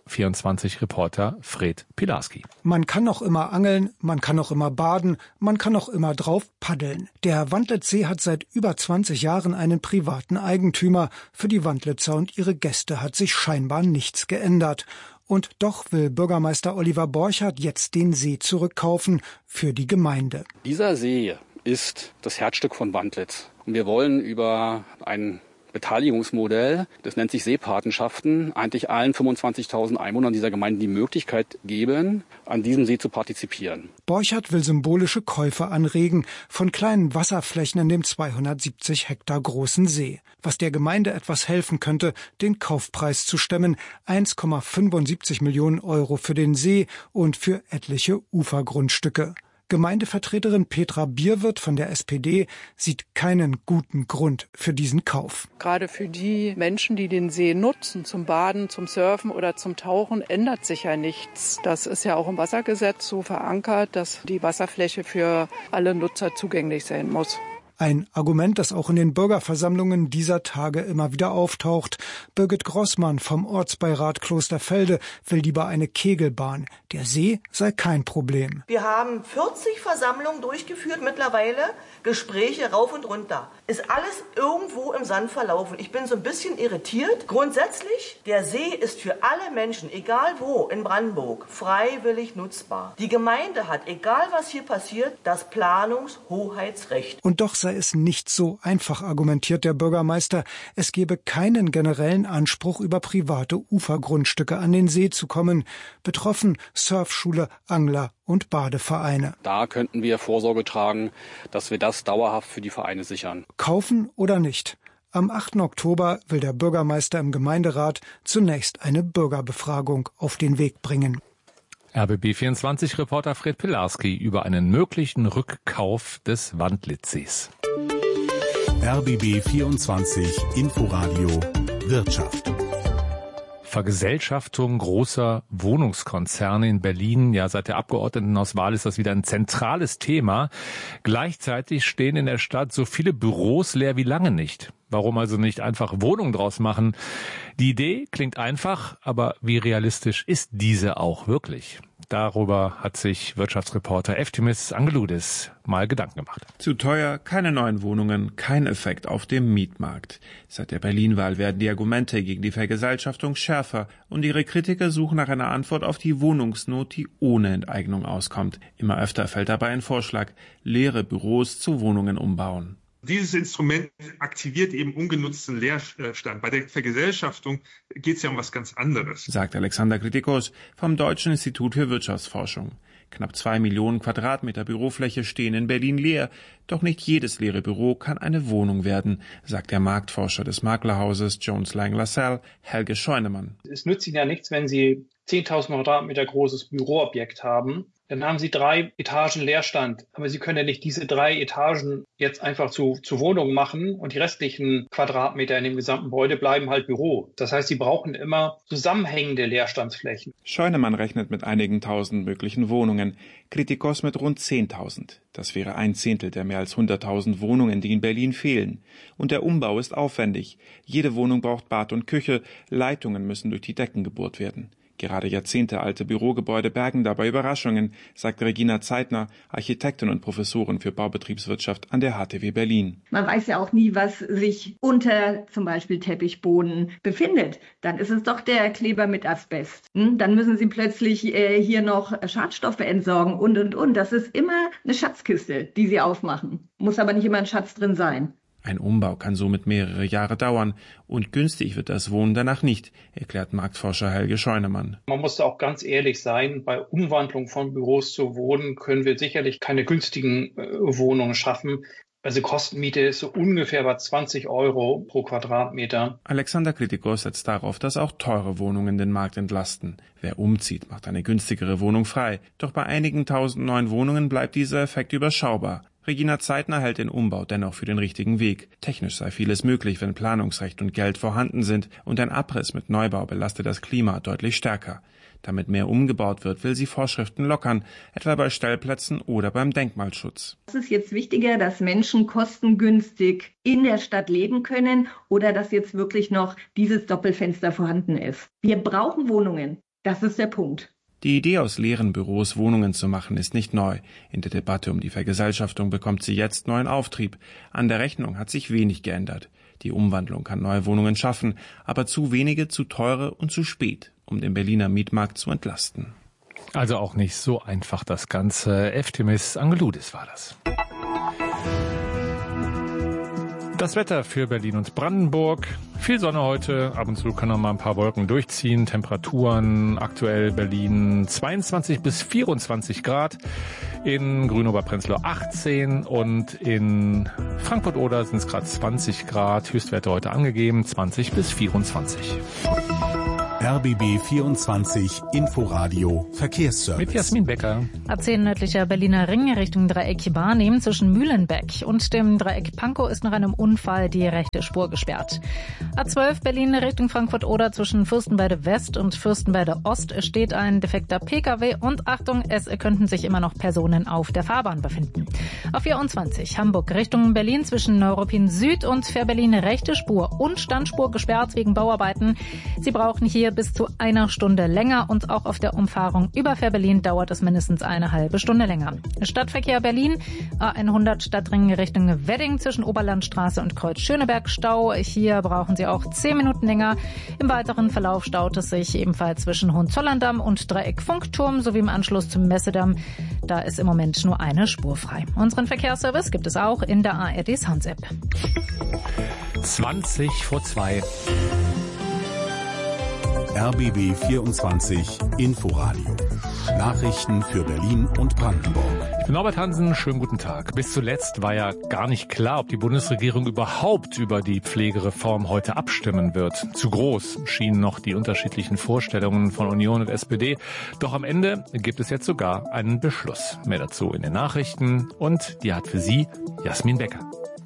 vierundzwanzig-Reporter Fred Pilarski. Man kann noch immer angeln, man kann noch immer baden, man kann noch immer drauf paddeln. Der Wandlitzsee hat seit über zwanzig Jahren einen privaten Eigentümer. Für die Wandlitzer und ihre Gäste hat sich scheinbar nichts geändert. Und doch will Bürgermeister Oliver Borchardt jetzt den See zurückkaufen für die Gemeinde. Dieser See ist das Herzstück von Wandlitz. Und wir wollen über ein Beteiligungsmodell, das nennt sich Seepatenschaften, eigentlich allen fünfundzwanzigtausend Einwohnern dieser Gemeinde die Möglichkeit geben, an diesem See zu partizipieren. Borchardt will symbolische Käufe anregen von kleinen Wasserflächen in dem zweihundertsiebzig Hektar großen See, was der Gemeinde etwas helfen könnte, den Kaufpreis zu stemmen, eins Komma fünfundsiebzig Millionen Euro für den See und für etliche Ufergrundstücke. Gemeindevertreterin Petra Bierwirth von der S P D sieht keinen guten Grund für diesen Kauf. Gerade für die Menschen, die den See nutzen, zum Baden, zum Surfen oder zum Tauchen, ändert sich ja nichts. Das ist ja auch im Wassergesetz so verankert, dass die Wasserfläche für alle Nutzer zugänglich sein muss. Ein Argument, das auch in den Bürgerversammlungen dieser Tage immer wieder auftaucht. Birgit Grossmann vom Ortsbeirat Klosterfelde will lieber eine Kegelbahn. Der See sei kein Problem. Wir haben vierzig Versammlungen durchgeführt mittlerweile, Gespräche rauf und runter. Ist alles irgendwo im Sand verlaufen. Ich bin so ein bisschen irritiert. Grundsätzlich, der See ist für alle Menschen, egal wo in Brandenburg, freiwillig nutzbar. Die Gemeinde hat, egal was hier passiert, das Planungshoheitsrecht. Und doch sei es nicht so einfach, argumentiert der Bürgermeister. Es gebe keinen generellen Anspruch, über private Ufergrundstücke an den See zu kommen. Betroffen Surfschule, Angler und Badevereine. Da könnten wir Vorsorge tragen, dass wir das dauerhaft für die Vereine sichern. Kaufen oder nicht? Am achten Oktober will der Bürgermeister im Gemeinderat zunächst eine Bürgerbefragung auf den Weg bringen. R B B vierundzwanzig-Reporter Fred Pilarski über einen möglichen Rückkauf des Wandlitzsees. R B B vierundzwanzig Inforadio Wirtschaft. Vergesellschaftung großer Wohnungskonzerne in Berlin. Ja, seit der Abgeordnetenauswahl ist das wieder ein zentrales Thema. Gleichzeitig stehen in der Stadt so viele Büros leer wie lange nicht. Warum also nicht einfach Wohnungen draus machen? Die Idee klingt einfach, aber wie realistisch ist diese auch wirklich? Darüber hat sich Wirtschaftsreporter Eftimis Angeloudis mal Gedanken gemacht. Zu teuer, keine neuen Wohnungen, kein Effekt auf dem Mietmarkt. Seit der Berlin-Wahl werden die Argumente gegen die Vergesellschaftung schärfer und ihre Kritiker suchen nach einer Antwort auf die Wohnungsnot, die ohne Enteignung auskommt. Immer öfter fällt dabei ein Vorschlag: leere Büros zu Wohnungen umbauen. Dieses Instrument aktiviert eben ungenutzten Leerstand. Bei der Vergesellschaftung geht es ja um was ganz anderes, sagt Alexander Kritikos vom Deutschen Institut für Wirtschaftsforschung. Knapp zwei Millionen Quadratmeter Bürofläche stehen in Berlin leer. Doch nicht jedes leere Büro kann eine Wohnung werden, sagt der Marktforscher des Maklerhauses Jones Lang LaSalle, Helge Scheunemann. Es nützt Ihnen ja nichts, wenn Sie zehntausend Quadratmeter großes Büroobjekt haben. Dann haben Sie drei Etagen Leerstand. Aber Sie können ja nicht diese drei Etagen jetzt einfach zu, zu Wohnungen machen und die restlichen Quadratmeter in dem gesamten Gebäude bleiben halt Büro. Das heißt, Sie brauchen immer zusammenhängende Leerstandsflächen. Scheunemann rechnet mit einigen tausend möglichen Wohnungen, Kritikos mit rund zehntausend. Das wäre ein Zehntel der mehr als hunderttausend Wohnungen, die in Berlin fehlen. Und der Umbau ist aufwendig. Jede Wohnung braucht Bad und Küche, Leitungen müssen durch die Decken gebohrt werden. Gerade jahrzehntealte Bürogebäude bergen dabei Überraschungen, sagt Regina Zeitner, Architektin und Professorin für Baubetriebswirtschaft an der H T W Berlin. Man weiß ja auch nie, was sich unter zum Beispiel Teppichboden befindet. Dann ist es doch der Kleber mit Asbest. Dann müssen Sie plötzlich äh, hier noch Schadstoffe entsorgen und, und, und. Das ist immer eine Schatzkiste, die Sie aufmachen. Muss aber nicht immer ein Schatz drin sein. Ein Umbau kann somit mehrere Jahre dauern und günstig wird das Wohnen danach nicht, erklärt Marktforscher Helge Scheunemann. Man muss da auch ganz ehrlich sein, bei Umwandlung von Büros zu Wohnen können wir sicherlich keine günstigen äh, Wohnungen schaffen. Also Kostenmiete ist so ungefähr bei zwanzig Euro pro Quadratmeter. Alexander Kritikos setzt darauf, dass auch teure Wohnungen den Markt entlasten. Wer umzieht, macht eine günstigere Wohnung frei. Doch bei einigen tausend neuen Wohnungen bleibt dieser Effekt überschaubar. Regina Zeitner hält den Umbau dennoch für den richtigen Weg. Technisch sei vieles möglich, wenn Planungsrecht und Geld vorhanden sind, und ein Abriss mit Neubau belastet das Klima deutlich stärker. Damit mehr umgebaut wird, will sie Vorschriften lockern, etwa bei Stellplätzen oder beim Denkmalschutz. Es ist jetzt wichtiger, dass Menschen kostengünstig in der Stadt leben können oder dass jetzt wirklich noch dieses Doppelfenster vorhanden ist. Wir brauchen Wohnungen. Das ist der Punkt. Die Idee, aus leeren Büros Wohnungen zu machen, ist nicht neu. In der Debatte um die Vergesellschaftung bekommt sie jetzt neuen Auftrieb. An der Rechnung hat sich wenig geändert. Die Umwandlung kann neue Wohnungen schaffen, aber zu wenige, zu teure und zu spät, um den Berliner Mietmarkt zu entlasten. Also auch nicht so einfach das Ganze. Eftimis Angeludis war das. Das Wetter für Berlin und Brandenburg. Viel Sonne heute, ab und zu können noch mal ein paar Wolken durchziehen. Temperaturen aktuell Berlin zweiundzwanzig bis vierundzwanzig Grad. In Grünober-Prenzlau achtzehn und in Frankfurt-Oder sind es gerade zwanzig Grad. Höchstwerte heute angegeben, zwanzig bis vierundzwanzig. R B B vierundzwanzig Inforadio Verkehrsservice. Mit Jasmin Becker. A zehn nördlicher Berliner Ring Richtung Dreieck Barnehmen zwischen Mühlenbeck und dem Dreieck Pankow ist nach einem Unfall die rechte Spur gesperrt. A zwölf Berlin Richtung Frankfurt-Oder zwischen Fürstenwalde West und Fürstenwalde Ost steht ein defekter P K W und Achtung, es könnten sich immer noch Personen auf der Fahrbahn befinden. A vierundzwanzig Hamburg Richtung Berlin zwischen Neuruppin Süd und Fährberlin rechte Spur und Standspur gesperrt wegen Bauarbeiten. Sie brauchen hier bis zu einer Stunde länger und auch auf der Umfahrung über Fährberlin dauert es mindestens eine halbe Stunde länger. Stadtverkehr Berlin, A hundert Stadtring Richtung Wedding zwischen Oberlandstraße und Kreuz Schöneberg Stau. Hier brauchen Sie auch zehn Minuten länger. Im weiteren Verlauf staut es sich ebenfalls zwischen Hohenzollern-Damm und Dreieck Funkturm sowie im Anschluss zum Messedamm. Da ist im Moment nur eine Spur frei. Unseren Verkehrsservice gibt es auch in der A R D Sounds App. zwanzig vor zwei. R B B vierundzwanzig Inforadio. Nachrichten für Berlin und Brandenburg. Ich bin Norbert Hansen, schönen guten Tag. Bis zuletzt war ja gar nicht klar, ob die Bundesregierung überhaupt über die Pflegereform heute abstimmen wird. Zu groß schienen noch die unterschiedlichen Vorstellungen von Union und S P D. Doch am Ende gibt es jetzt sogar einen Beschluss. Mehr dazu in den Nachrichten und die hat für Sie Jasmin Becker.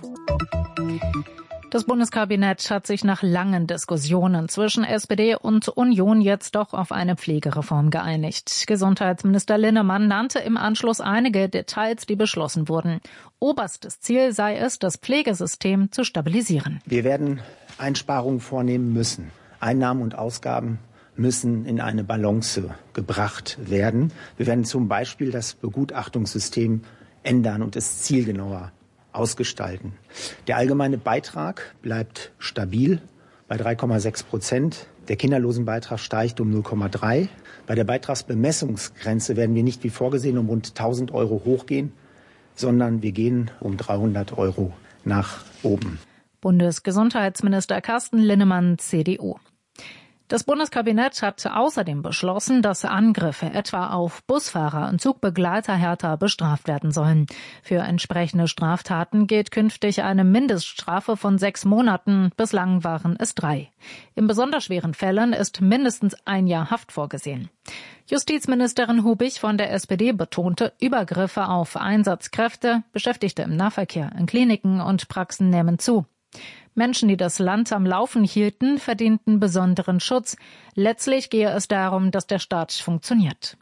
Das Bundeskabinett hat sich nach langen Diskussionen zwischen S P D und Union jetzt doch auf eine Pflegereform geeinigt. Gesundheitsminister Linnemann nannte im Anschluss einige Details, die beschlossen wurden. Oberstes Ziel sei es, das Pflegesystem zu stabilisieren. Wir werden Einsparungen vornehmen müssen. Einnahmen und Ausgaben müssen in eine Balance gebracht werden. Wir werden zum Beispiel das Begutachtungssystem ändern und es zielgenauer ausgestalten. Der allgemeine Beitrag bleibt stabil bei drei Komma sechs Prozent. Der Kinderlosenbeitrag steigt um null Komma drei. Bei der Beitragsbemessungsgrenze werden wir nicht wie vorgesehen um rund tausend Euro hochgehen, sondern wir gehen um dreihundert Euro nach oben. Bundesgesundheitsminister Carsten Linnemann, C D U. Das Bundeskabinett hat außerdem beschlossen, dass Angriffe etwa auf Busfahrer und Zugbegleiter härter bestraft werden sollen. Für entsprechende Straftaten gilt künftig eine Mindeststrafe von sechs Monaten. Bislang waren es drei. In besonders schweren Fällen ist mindestens ein Jahr Haft vorgesehen. Justizministerin Hubich von der S P D betonte, Übergriffe auf Einsatzkräfte, Beschäftigte im Nahverkehr, in Kliniken und Praxen nehmen zu. Menschen, die das Land am Laufen hielten, verdienten besonderen Schutz. Letztlich gehe es darum, dass der Staat funktioniert.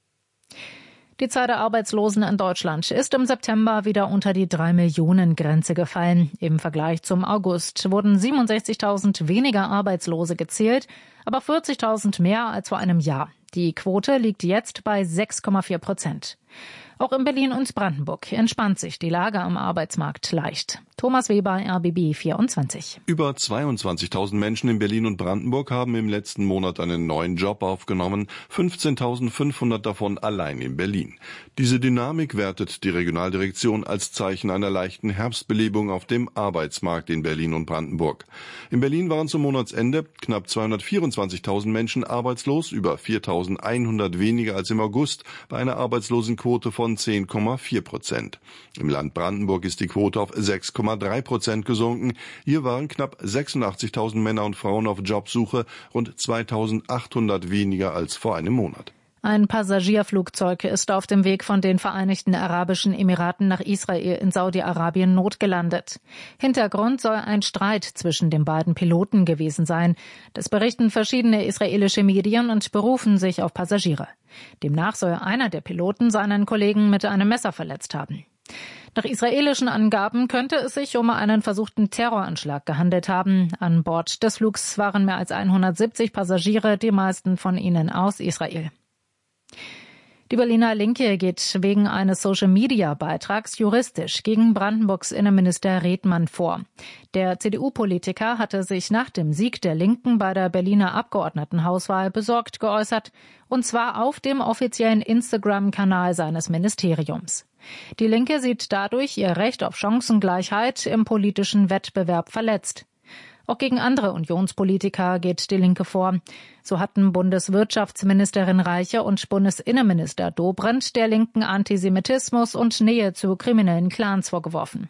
Die Zahl der Arbeitslosen in Deutschland ist im September wieder unter die drei Millionen Grenze gefallen. Im Vergleich zum August wurden siebenundsechzigtausend weniger Arbeitslose gezählt, aber vierzigtausend mehr als vor einem Jahr. Die Quote liegt jetzt bei sechs Komma vier Prozent. Auch in Berlin und Brandenburg entspannt sich die Lage am Arbeitsmarkt leicht. Thomas Weber, R B B vierundzwanzig. Über zweiundzwanzigtausend Menschen in Berlin und Brandenburg haben im letzten Monat einen neuen Job aufgenommen, fünfzehntausendfünfhundert davon allein in Berlin. Diese Dynamik wertet die Regionaldirektion als Zeichen einer leichten Herbstbelebung auf dem Arbeitsmarkt in Berlin und Brandenburg. In Berlin waren zum Monatsende knapp zweihundertvierundzwanzigtausend Menschen arbeitslos, über viertausendeinhundert weniger als im August, bei einer Arbeitslosenquote von zehn Komma vier Prozent. Im Land Brandenburg ist die Quote auf sechs Komma drei Prozent gesunken. Hier waren knapp sechsundachtzigtausend Männer und Frauen auf Jobsuche, rund zweitausendachthundert weniger als vor einem Monat. Ein Passagierflugzeug ist auf dem Weg von den Vereinigten Arabischen Emiraten nach Israel in Saudi-Arabien notgelandet. Hintergrund soll ein Streit zwischen den beiden Piloten gewesen sein. Das berichten verschiedene israelische Medien und berufen sich auf Passagiere. Demnach soll einer der Piloten seinen Kollegen mit einem Messer verletzt haben. Nach israelischen Angaben könnte es sich um einen versuchten Terroranschlag gehandelt haben. An Bord des Flugs waren mehr als hundertsiebzig Passagiere, die meisten von ihnen aus Israel. Die Berliner Linke geht wegen eines Social-Media-Beitrags juristisch gegen Brandenburgs Innenminister Redmann vor. Der C D U-Politiker hatte sich nach dem Sieg der Linken bei der Berliner Abgeordnetenhauswahl besorgt geäußert, und zwar auf dem offiziellen Instagram-Kanal seines Ministeriums. Die Linke sieht dadurch ihr Recht auf Chancengleichheit im politischen Wettbewerb verletzt. Auch gegen andere Unionspolitiker geht die Linke vor. So hatten Bundeswirtschaftsministerin Reiche und Bundesinnenminister Dobrindt der Linken Antisemitismus und Nähe zu kriminellen Clans vorgeworfen.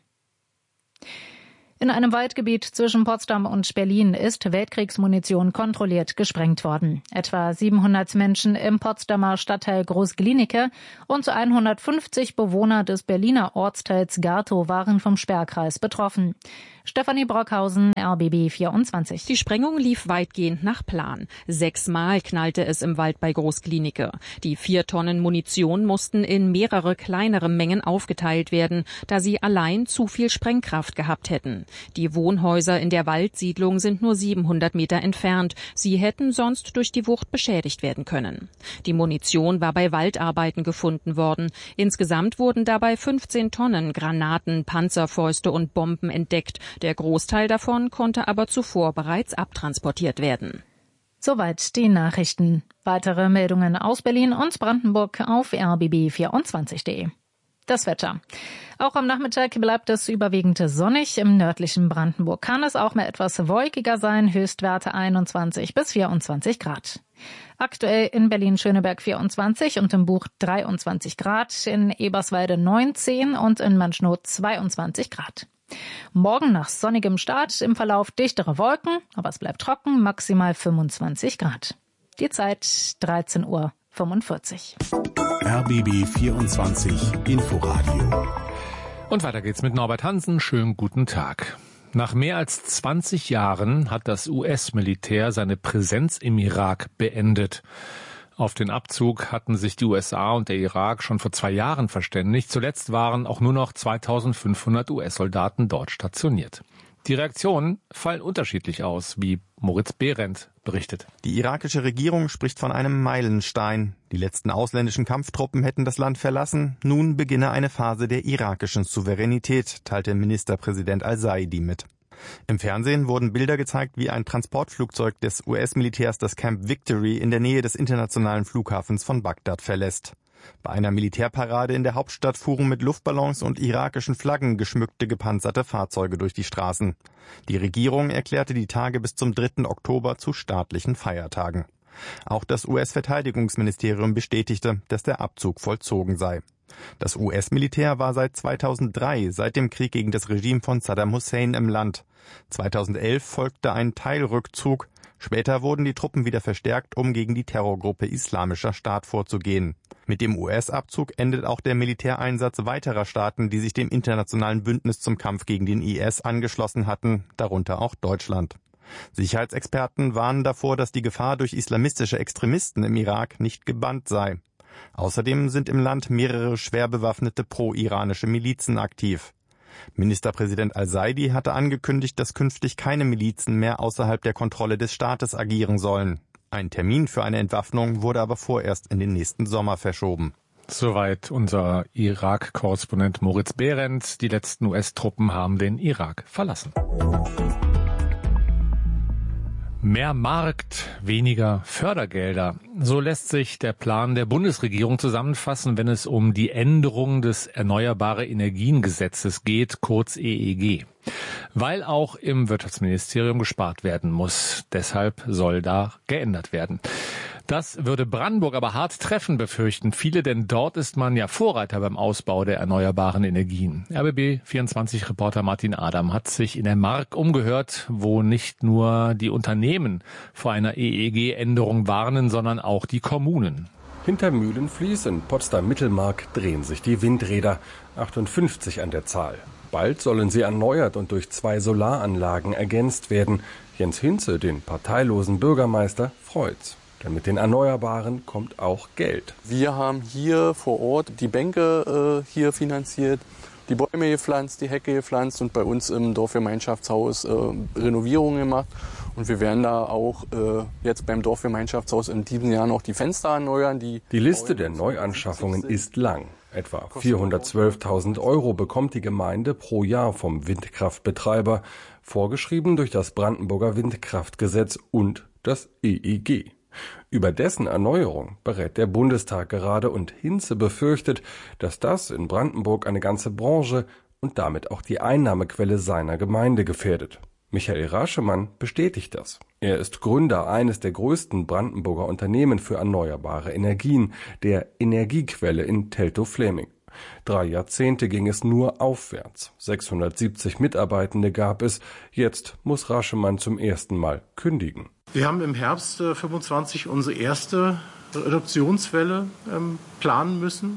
In einem Waldgebiet zwischen Potsdam und Berlin ist Weltkriegsmunition kontrolliert gesprengt worden. Etwa siebenhundert Menschen im Potsdamer Stadtteil Groß-Glienicke und hundertfünfzig Bewohner des Berliner Ortsteils Gartow waren vom Sperrkreis betroffen. Stefanie Brockhausen, R B B vierundzwanzig. Die Sprengung lief weitgehend nach Plan. Sechsmal knallte es im Wald bei Groß-Glienicke. Die vier Tonnen Munition mussten in mehrere kleinere Mengen aufgeteilt werden, da sie allein zu viel Sprengkraft gehabt hätten. Die Wohnhäuser in der Waldsiedlung sind nur siebenhundert Meter entfernt. Sie hätten sonst durch die Wucht beschädigt werden können. Die Munition war bei Waldarbeiten gefunden worden. Insgesamt wurden dabei fünfzehn Tonnen Granaten, Panzerfäuste und Bomben entdeckt. Der Großteil davon konnte aber zuvor bereits abtransportiert werden. Soweit die Nachrichten. Weitere Meldungen aus Berlin und Brandenburg auf r b b vierundzwanzig punkt de. Das Wetter. Auch am Nachmittag bleibt es überwiegend sonnig. Im nördlichen Brandenburg kann es auch mal etwas wolkiger sein. Höchstwerte einundzwanzig bis vierundzwanzig Grad. Aktuell in Berlin-Schöneberg vierundzwanzig und im Buch dreiundzwanzig Grad, in Eberswalde neunzehn und in Manschnow zweiundzwanzig Grad. Morgen nach sonnigem Start, im Verlauf dichtere Wolken, aber es bleibt trocken, maximal fünfundzwanzig Grad. Die Zeit dreizehn Uhr fünfundvierzig. R B B vierundzwanzig Inforadio. Und weiter geht's mit Norbert Hansen. Schönen guten Tag. Nach mehr als zwanzig Jahren hat das U S-Militär seine Präsenz im Irak beendet. Auf den Abzug hatten sich die U S A und der Irak schon vor zwei Jahren verständigt. Zuletzt waren auch nur noch zweitausendfünfhundert U S-Soldaten dort stationiert. Die Reaktionen fallen unterschiedlich aus, wie Moritz Behrendt berichtet. Die irakische Regierung spricht von einem Meilenstein. Die letzten ausländischen Kampftruppen hätten das Land verlassen. Nun beginne eine Phase der irakischen Souveränität, teilte Ministerpräsident al-Saidi mit. Im Fernsehen wurden Bilder gezeigt, wie ein Transportflugzeug des U S-Militärs das Camp Victory in der Nähe des internationalen Flughafens von Bagdad verlässt. Bei einer Militärparade in der Hauptstadt fuhren mit Luftballons und irakischen Flaggen geschmückte gepanzerte Fahrzeuge durch die Straßen. Die Regierung erklärte die Tage bis zum dritten Oktober zu staatlichen Feiertagen. Auch das U S-Verteidigungsministerium bestätigte, dass der Abzug vollzogen sei. Das U S-Militär war seit zweitausenddrei, seit dem Krieg gegen das Regime von Saddam Hussein im Land. zweitausendelf folgte ein Teilrückzug. Später wurden die Truppen wieder verstärkt, um gegen die Terrorgruppe Islamischer Staat vorzugehen. Mit dem U S-Abzug endet auch der Militäreinsatz weiterer Staaten, die sich dem internationalen Bündnis zum Kampf gegen den I S angeschlossen hatten, darunter auch Deutschland. Sicherheitsexperten warnen davor, dass die Gefahr durch islamistische Extremisten im Irak nicht gebannt sei. Außerdem sind im Land mehrere schwer bewaffnete pro-iranische Milizen aktiv. Ministerpräsident al-Saidi hatte angekündigt, dass künftig keine Milizen mehr außerhalb der Kontrolle des Staates agieren sollen. Ein Termin für eine Entwaffnung wurde aber vorerst in den nächsten Sommer verschoben. Soweit unser Irak-Korrespondent Moritz Behrendt. Die letzten U S-Truppen haben den Irak verlassen. Mehr Markt, weniger Fördergelder. So lässt sich der Plan der Bundesregierung zusammenfassen, wenn es um die Änderung des Erneuerbare Energien Gesetzes geht, kurz E E G. Weil auch im Wirtschaftsministerium gespart werden muss. Deshalb soll da geändert werden. Das würde Brandenburg aber hart treffen, befürchten viele, denn dort ist man ja Vorreiter beim Ausbau der erneuerbaren Energien. R B B vierundzwanzig-Reporter Martin Adam hat sich in der Mark umgehört, wo nicht nur die Unternehmen vor einer E E G-Änderung warnen, sondern auch die Kommunen. Hinter Mühlenfließ in Potsdam-Mittelmark drehen sich die Windräder, achtundfünfzig an der Zahl. Bald sollen sie erneuert und durch zwei Solaranlagen ergänzt werden. Jens Hinze, den parteilosen Bürgermeister, freut's. Denn mit den Erneuerbaren kommt auch Geld. Wir haben hier vor Ort die Bänke äh, hier finanziert die Bäume gepflanzt, die Hecke gepflanzt und bei uns im Dorfgemeinschaftshaus äh, Renovierungen gemacht. Und wir werden da auch äh, jetzt beim Dorfgemeinschaftshaus in diesem Jahr noch die Fenster erneuern. Die, die Liste der Neuanschaffungen ist lang. Etwa vierhundertzwölftausend Euro bekommt die Gemeinde pro Jahr vom Windkraftbetreiber, vorgeschrieben durch das Brandenburger Windkraftgesetz und das E E G. Über dessen Erneuerung berät der Bundestag gerade und Hinze befürchtet, dass das in Brandenburg eine ganze Branche und damit auch die Einnahmequelle seiner Gemeinde gefährdet. Michael Raschemann bestätigt das. Er ist Gründer eines der größten Brandenburger Unternehmen für erneuerbare Energien, der Energiequelle in Teltow-Fläming. Drei Jahrzehnte ging es nur aufwärts. sechshundertsiebzig Mitarbeitende gab es. Jetzt muss Raschemann zum ersten Mal kündigen. Wir haben im Herbst äh, fünfundzwanzig unsere erste Reduktionswelle ähm, planen müssen.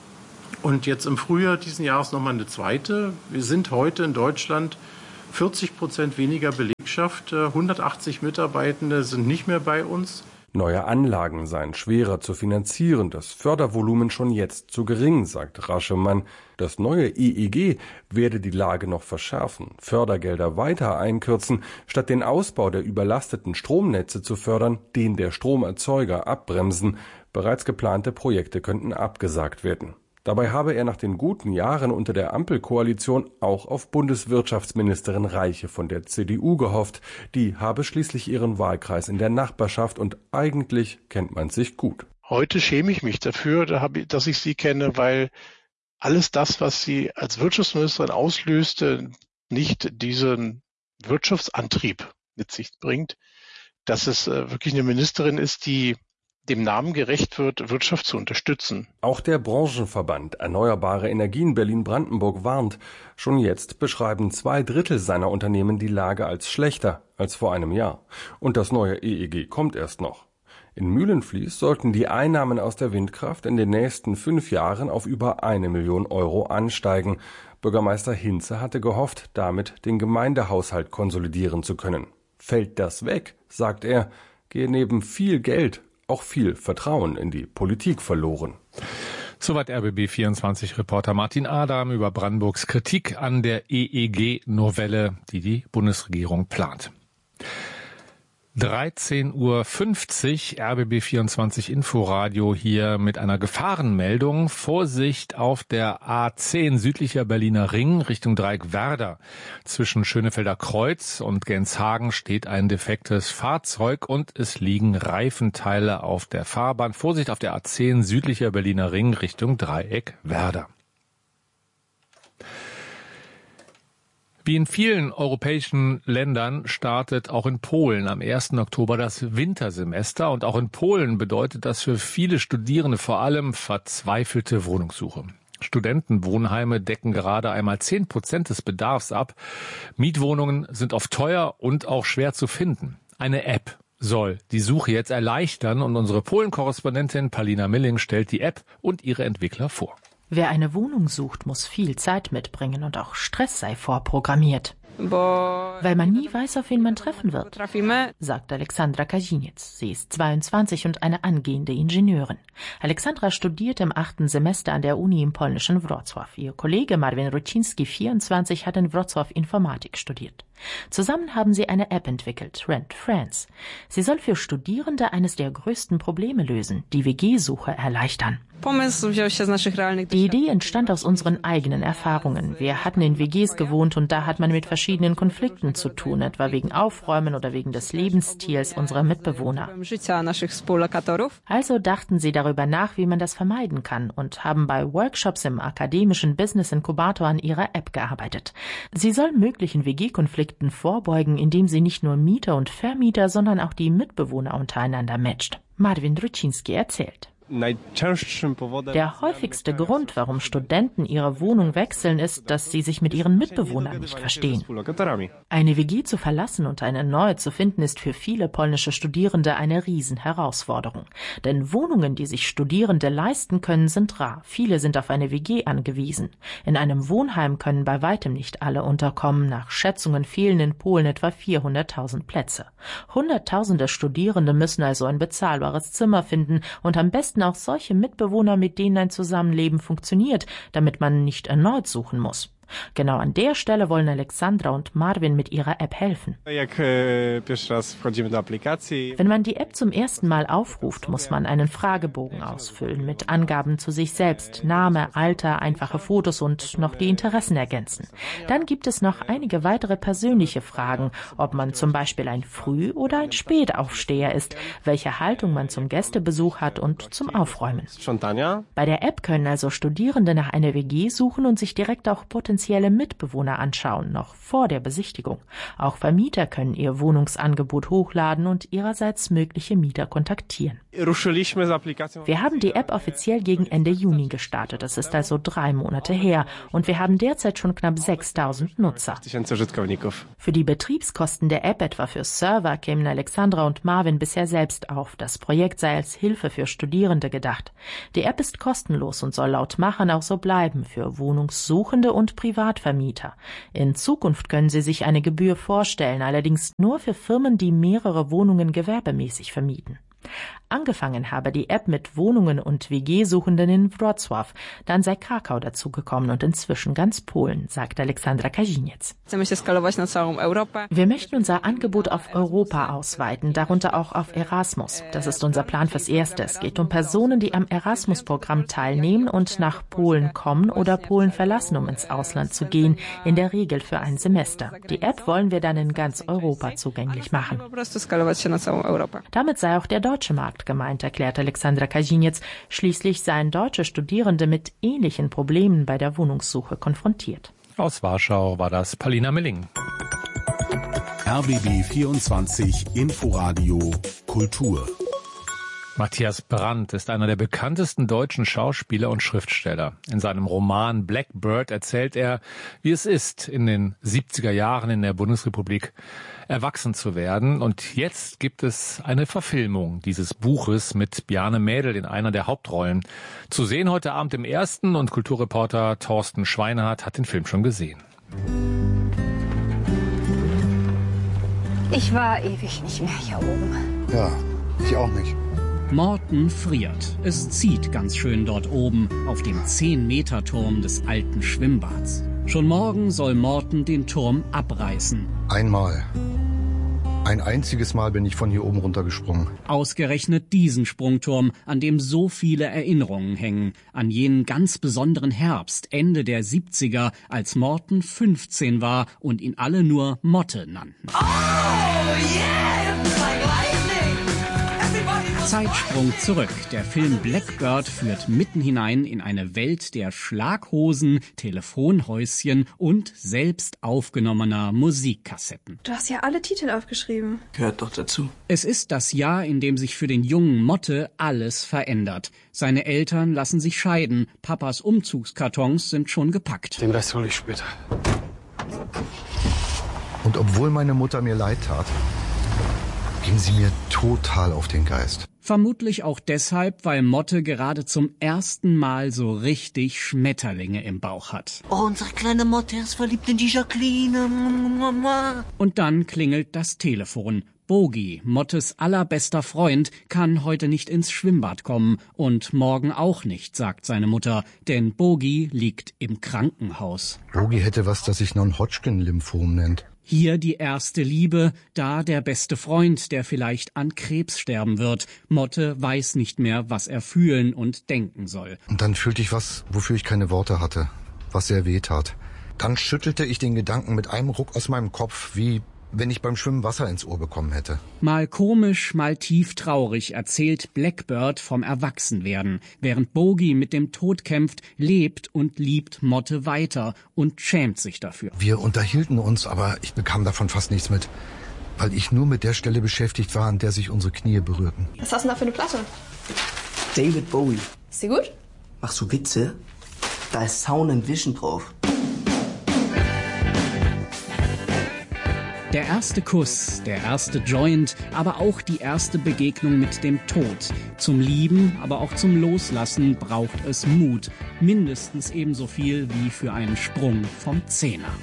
Und jetzt im Frühjahr diesen Jahres nochmal eine zweite. Wir sind heute in Deutschland vierzig Prozent weniger Belegschaft. hundertachtzig Mitarbeitende sind nicht mehr bei uns. Neue Anlagen seien schwerer zu finanzieren, das Fördervolumen schon jetzt zu gering, sagt Raschemann. Das neue E E G werde die Lage noch verschärfen, Fördergelder weiter einkürzen, statt den Ausbau der überlasteten Stromnetze zu fördern, den der Stromerzeuger abbremsen. Bereits geplante Projekte könnten abgesagt werden. Dabei habe er nach den guten Jahren unter der Ampelkoalition auch auf Bundeswirtschaftsministerin Reiche von der C D U gehofft. Die habe schließlich ihren Wahlkreis in der Nachbarschaft und eigentlich kennt man sich gut. Heute schäme ich mich dafür, dass ich sie kenne, weil alles das, was sie als Wirtschaftsministerin auslöste, nicht diesen Wirtschaftsantrieb mit sich bringt, dass es wirklich eine Ministerin ist, die dem Namen gerecht wird, Wirtschaft zu unterstützen. Auch der Branchenverband Erneuerbare Energien Berlin-Brandenburg warnt. Schon jetzt beschreiben zwei Drittel seiner Unternehmen die Lage als schlechter als vor einem Jahr. Und das neue E E G kommt erst noch. In Mühlenfließ sollten die Einnahmen aus der Windkraft in den nächsten fünf Jahren auf über eine Million Euro ansteigen. Bürgermeister Hinze hatte gehofft, damit den Gemeindehaushalt konsolidieren zu können. Fällt das weg, sagt er, gehe neben viel Geld auch viel Vertrauen in die Politik verloren. Soweit R B B vierundzwanzig-Reporter Martin Adam über Brandenburgs Kritik an der E E G-Novelle, die die Bundesregierung plant. dreizehn Uhr fünfzig, R B B vierundzwanzig Inforadio hier mit einer Gefahrenmeldung. Vorsicht auf der A zehn südlicher Berliner Ring Richtung Dreieck-Werder. Zwischen Schönefelder Kreuz und Genshagen steht ein defektes Fahrzeug und es liegen Reifenteile auf der Fahrbahn. Vorsicht auf der A zehn südlicher Berliner Ring Richtung Dreieck-Werder. Wie in vielen europäischen Ländern startet auch in Polen am ersten Oktober das Wintersemester. Und auch in Polen bedeutet das für viele Studierende vor allem verzweifelte Wohnungssuche. Studentenwohnheime decken gerade einmal zehn Prozent des Bedarfs ab. Mietwohnungen sind oft teuer und auch schwer zu finden. Eine App soll die Suche jetzt erleichtern und unsere Polen-Korrespondentin Palina Milling stellt die App und ihre Entwickler vor. Wer eine Wohnung sucht, muss viel Zeit mitbringen und auch Stress sei vorprogrammiert. Weil man nie weiß, auf wen man treffen wird, sagt Alexandra Kaziniec. Sie ist zweiundzwanzig und eine angehende Ingenieurin. Alexandra studiert im achten Semester an der Uni im polnischen Wrocław. Ihr Kollege Marvin Ruciński, vierundzwanzig, hat in Wrocław Informatik studiert. Zusammen haben sie eine App entwickelt, Rent Friends. Sie soll für Studierende eines der größten Probleme lösen, die W G-Suche erleichtern. Die Idee entstand aus unseren eigenen Erfahrungen. Wir hatten in W Gs gewohnt und da hat man mit verschiedenen Konflikten zu tun, etwa wegen Aufräumen oder wegen des Lebensstils unserer Mitbewohner. Also dachten sie darüber nach, wie man das vermeiden kann und haben bei Workshops im akademischen Business Inkubator an ihrer App gearbeitet. Sie soll möglichen W G-Konflikten vorbeugen, indem sie nicht nur Mieter und Vermieter, sondern auch die Mitbewohner untereinander matcht. Marvin Ruciński erzählt. Der häufigste Grund, warum Studenten ihre Wohnung wechseln, ist, dass sie sich mit ihren Mitbewohnern nicht verstehen. Eine W G zu verlassen und eine neue zu finden, ist für viele polnische Studierende eine Riesenherausforderung. Denn Wohnungen, die sich Studierende leisten können, sind rar. Viele sind auf eine W G angewiesen. In einem Wohnheim können bei weitem nicht alle unterkommen. Nach Schätzungen fehlen in Polen etwa vierhunderttausend Plätze. Hunderttausende Studierende müssen also ein bezahlbares Zimmer finden und am besten besten auch solche Mitbewohner, mit denen ein Zusammenleben funktioniert, damit man nicht erneut suchen muss. Genau an der Stelle wollen Alexandra und Marvin mit ihrer App helfen. Wenn man die App zum ersten Mal aufruft, muss man einen Fragebogen ausfüllen mit Angaben zu sich selbst, Name, Alter, einfache Fotos und noch die Interessen ergänzen. Dann gibt es noch einige weitere persönliche Fragen, ob man zum Beispiel ein Früh- oder ein Spätaufsteher ist, welche Haltung man zum Gästebesuch hat und zum Aufräumen. Bei der App können also Studierende nach einer W G suchen und sich direkt auch potenziell potenzielle Mitbewohner anschauen, noch vor der Besichtigung. Auch Vermieter können ihr Wohnungsangebot hochladen und ihrerseits mögliche Mieter kontaktieren. Wir haben die App offiziell gegen Ende Juni gestartet. Das ist also drei Monate her. Und wir haben derzeit schon knapp sechstausend Nutzer. Für die Betriebskosten der App, etwa für Server, kämen Alexandra und Marvin bisher selbst auf. Das Projekt sei als Hilfe für Studierende gedacht. Die App ist kostenlos und soll laut Machern auch so bleiben für Wohnungssuchende und Privatvermieter. In Zukunft können Sie sich eine Gebühr vorstellen, allerdings nur für Firmen, die mehrere Wohnungen gewerbemäßig vermieten. Angefangen habe die App mit Wohnungen und W G-Suchenden in Wrocław. Dann sei Krakau dazugekommen und inzwischen ganz Polen, sagt Alexandra Kaziniec. Wir möchten unser Angebot auf Europa ausweiten, darunter auch auf Erasmus. Das ist unser Plan fürs Erste. Es geht um Personen, die am Erasmus-Programm teilnehmen und nach Polen kommen oder Polen verlassen, um ins Ausland zu gehen, in der Regel für ein Semester. Die App wollen wir dann in ganz Europa zugänglich machen. Damit sei auch der deutsche Markt gemeint, erklärt Alexandra Kaziniec. Schließlich seien deutsche Studierende mit ähnlichen Problemen bei der Wohnungssuche konfrontiert. Aus Warschau war das Paulina Milling. R B B vierundzwanzig Inforadio Kultur. Matthias Brandt ist einer der bekanntesten deutschen Schauspieler und Schriftsteller. In seinem Roman Blackbird erzählt er, wie es ist, in den siebziger Jahren in der Bundesrepublik erwachsen zu werden. Und jetzt gibt es eine Verfilmung dieses Buches mit Bjarne Mädel in einer der Hauptrollen. Zu sehen heute Abend im Ersten, und Kulturreporter Thorsten Schweinhardt hat den Film schon gesehen. Ich war ewig nicht mehr hier oben. Ja, ich auch nicht. Morten friert. Es zieht ganz schön dort oben auf dem zehn-Meter-Turm des alten Schwimmbads. Schon morgen soll Morten den Turm abreißen. Einmal. Ein einziges Mal bin ich von hier oben runtergesprungen. Ausgerechnet diesen Sprungturm, an dem so viele Erinnerungen hängen. An jenen ganz besonderen Herbst, Ende der siebziger, als Morten fünfzehn war und ihn alle nur Motte nannten. Oh, yeah, it's like lightning. Zeitsprung zurück. Der Film Blackbird führt mitten hinein in eine Welt der Schlaghosen, Telefonhäuschen und selbst aufgenommener Musikkassetten. Du hast ja alle Titel aufgeschrieben. Gehört doch dazu. Es ist das Jahr, in dem sich für den jungen Motte alles verändert. Seine Eltern lassen sich scheiden. Papas Umzugskartons sind schon gepackt. Den Rest hole ich später. Und obwohl meine Mutter mir leid tat, ging sie mir total auf den Geist. Vermutlich auch deshalb, weil Motte gerade zum ersten Mal so richtig Schmetterlinge im Bauch hat. Oh, unsere kleine Motte ist verliebt in die Jacqueline. Und dann klingelt das Telefon. Bogi, Mottes allerbester Freund, kann heute nicht ins Schwimmbad kommen und morgen auch nicht, sagt seine Mutter, denn Bogi liegt im Krankenhaus. Bogi hätte was, das sich Non-Hodgkin-Lymphom nennt. Hier die erste Liebe, da der beste Freund, der vielleicht an Krebs sterben wird. Motte weiß nicht mehr, was er fühlen und denken soll. Und dann fühlte ich was, wofür ich keine Worte hatte, was sehr weh tat. Dann schüttelte ich den Gedanken mit einem Ruck aus meinem Kopf, wie wenn ich beim Schwimmen Wasser ins Ohr bekommen hätte. Mal komisch, mal tief traurig erzählt Blackbird vom Erwachsenwerden. Während Bogi mit dem Tod kämpft, lebt und liebt Motte weiter und schämt sich dafür. Wir unterhielten uns, aber ich bekam davon fast nichts mit, weil ich nur mit der Stelle beschäftigt war, an der sich unsere Knie berührten. Was hast du denn da für eine Platte? David Bowie. Ist die gut? Machst du Witze? Da ist Sound and Vision drauf. Der erste Kuss, der erste Joint, aber auch die erste Begegnung mit dem Tod. Zum Lieben, aber auch zum Loslassen braucht es Mut. Mindestens ebenso viel wie für einen Sprung vom Zehner.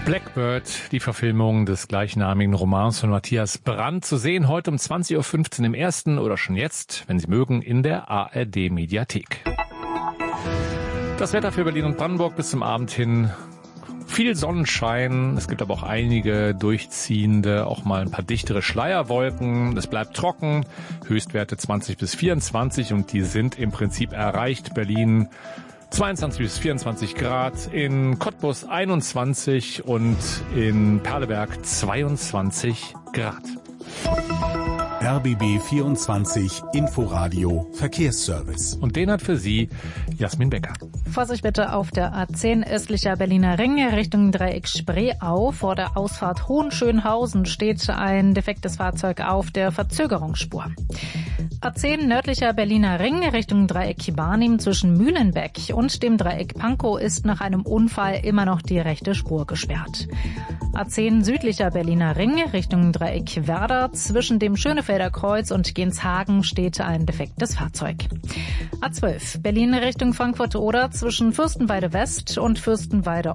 Blackbird, die Verfilmung des gleichnamigen Romans von Matthias Brandt, zu sehen heute um zwanzig Uhr fünfzehn im ersten oder schon jetzt, wenn Sie mögen, in der A R D-Mediathek. Das Wetter für Berlin und Brandenburg bis zum Abend hin. Viel Sonnenschein, es gibt aber auch einige durchziehende, auch mal ein paar dichtere Schleierwolken. Es bleibt trocken, Höchstwerte zwanzig bis vierundzwanzig und die sind im Prinzip erreicht. Berlin zweiundzwanzig bis vierundzwanzig Grad, in Cottbus einundzwanzig und in Perleberg zweiundzwanzig Grad. R B B vierundzwanzig Inforadio Verkehrsservice. Und den hat für Sie Jasmin Becker. Vorsicht bitte auf der A zehn östlicher Berliner Ring Richtung Dreieck Spreeau. Vor der Ausfahrt Hohenschönhausen steht ein defektes Fahrzeug auf der Verzögerungsspur. A zehn nördlicher Berliner Ring Richtung Dreieck Barnim zwischen Mühlenbeck und dem Dreieck Pankow ist nach einem Unfall immer noch die rechte Spur gesperrt. A zehn südlicher Berliner Ring Richtung Dreieck Werder zwischen dem Schönefelder Kreuz und Genshagen steht ein defektes Fahrzeug. A zwölf Berlin Richtung Frankfurt-Oder zwischen Fürstenwalde West und Fürstenwalde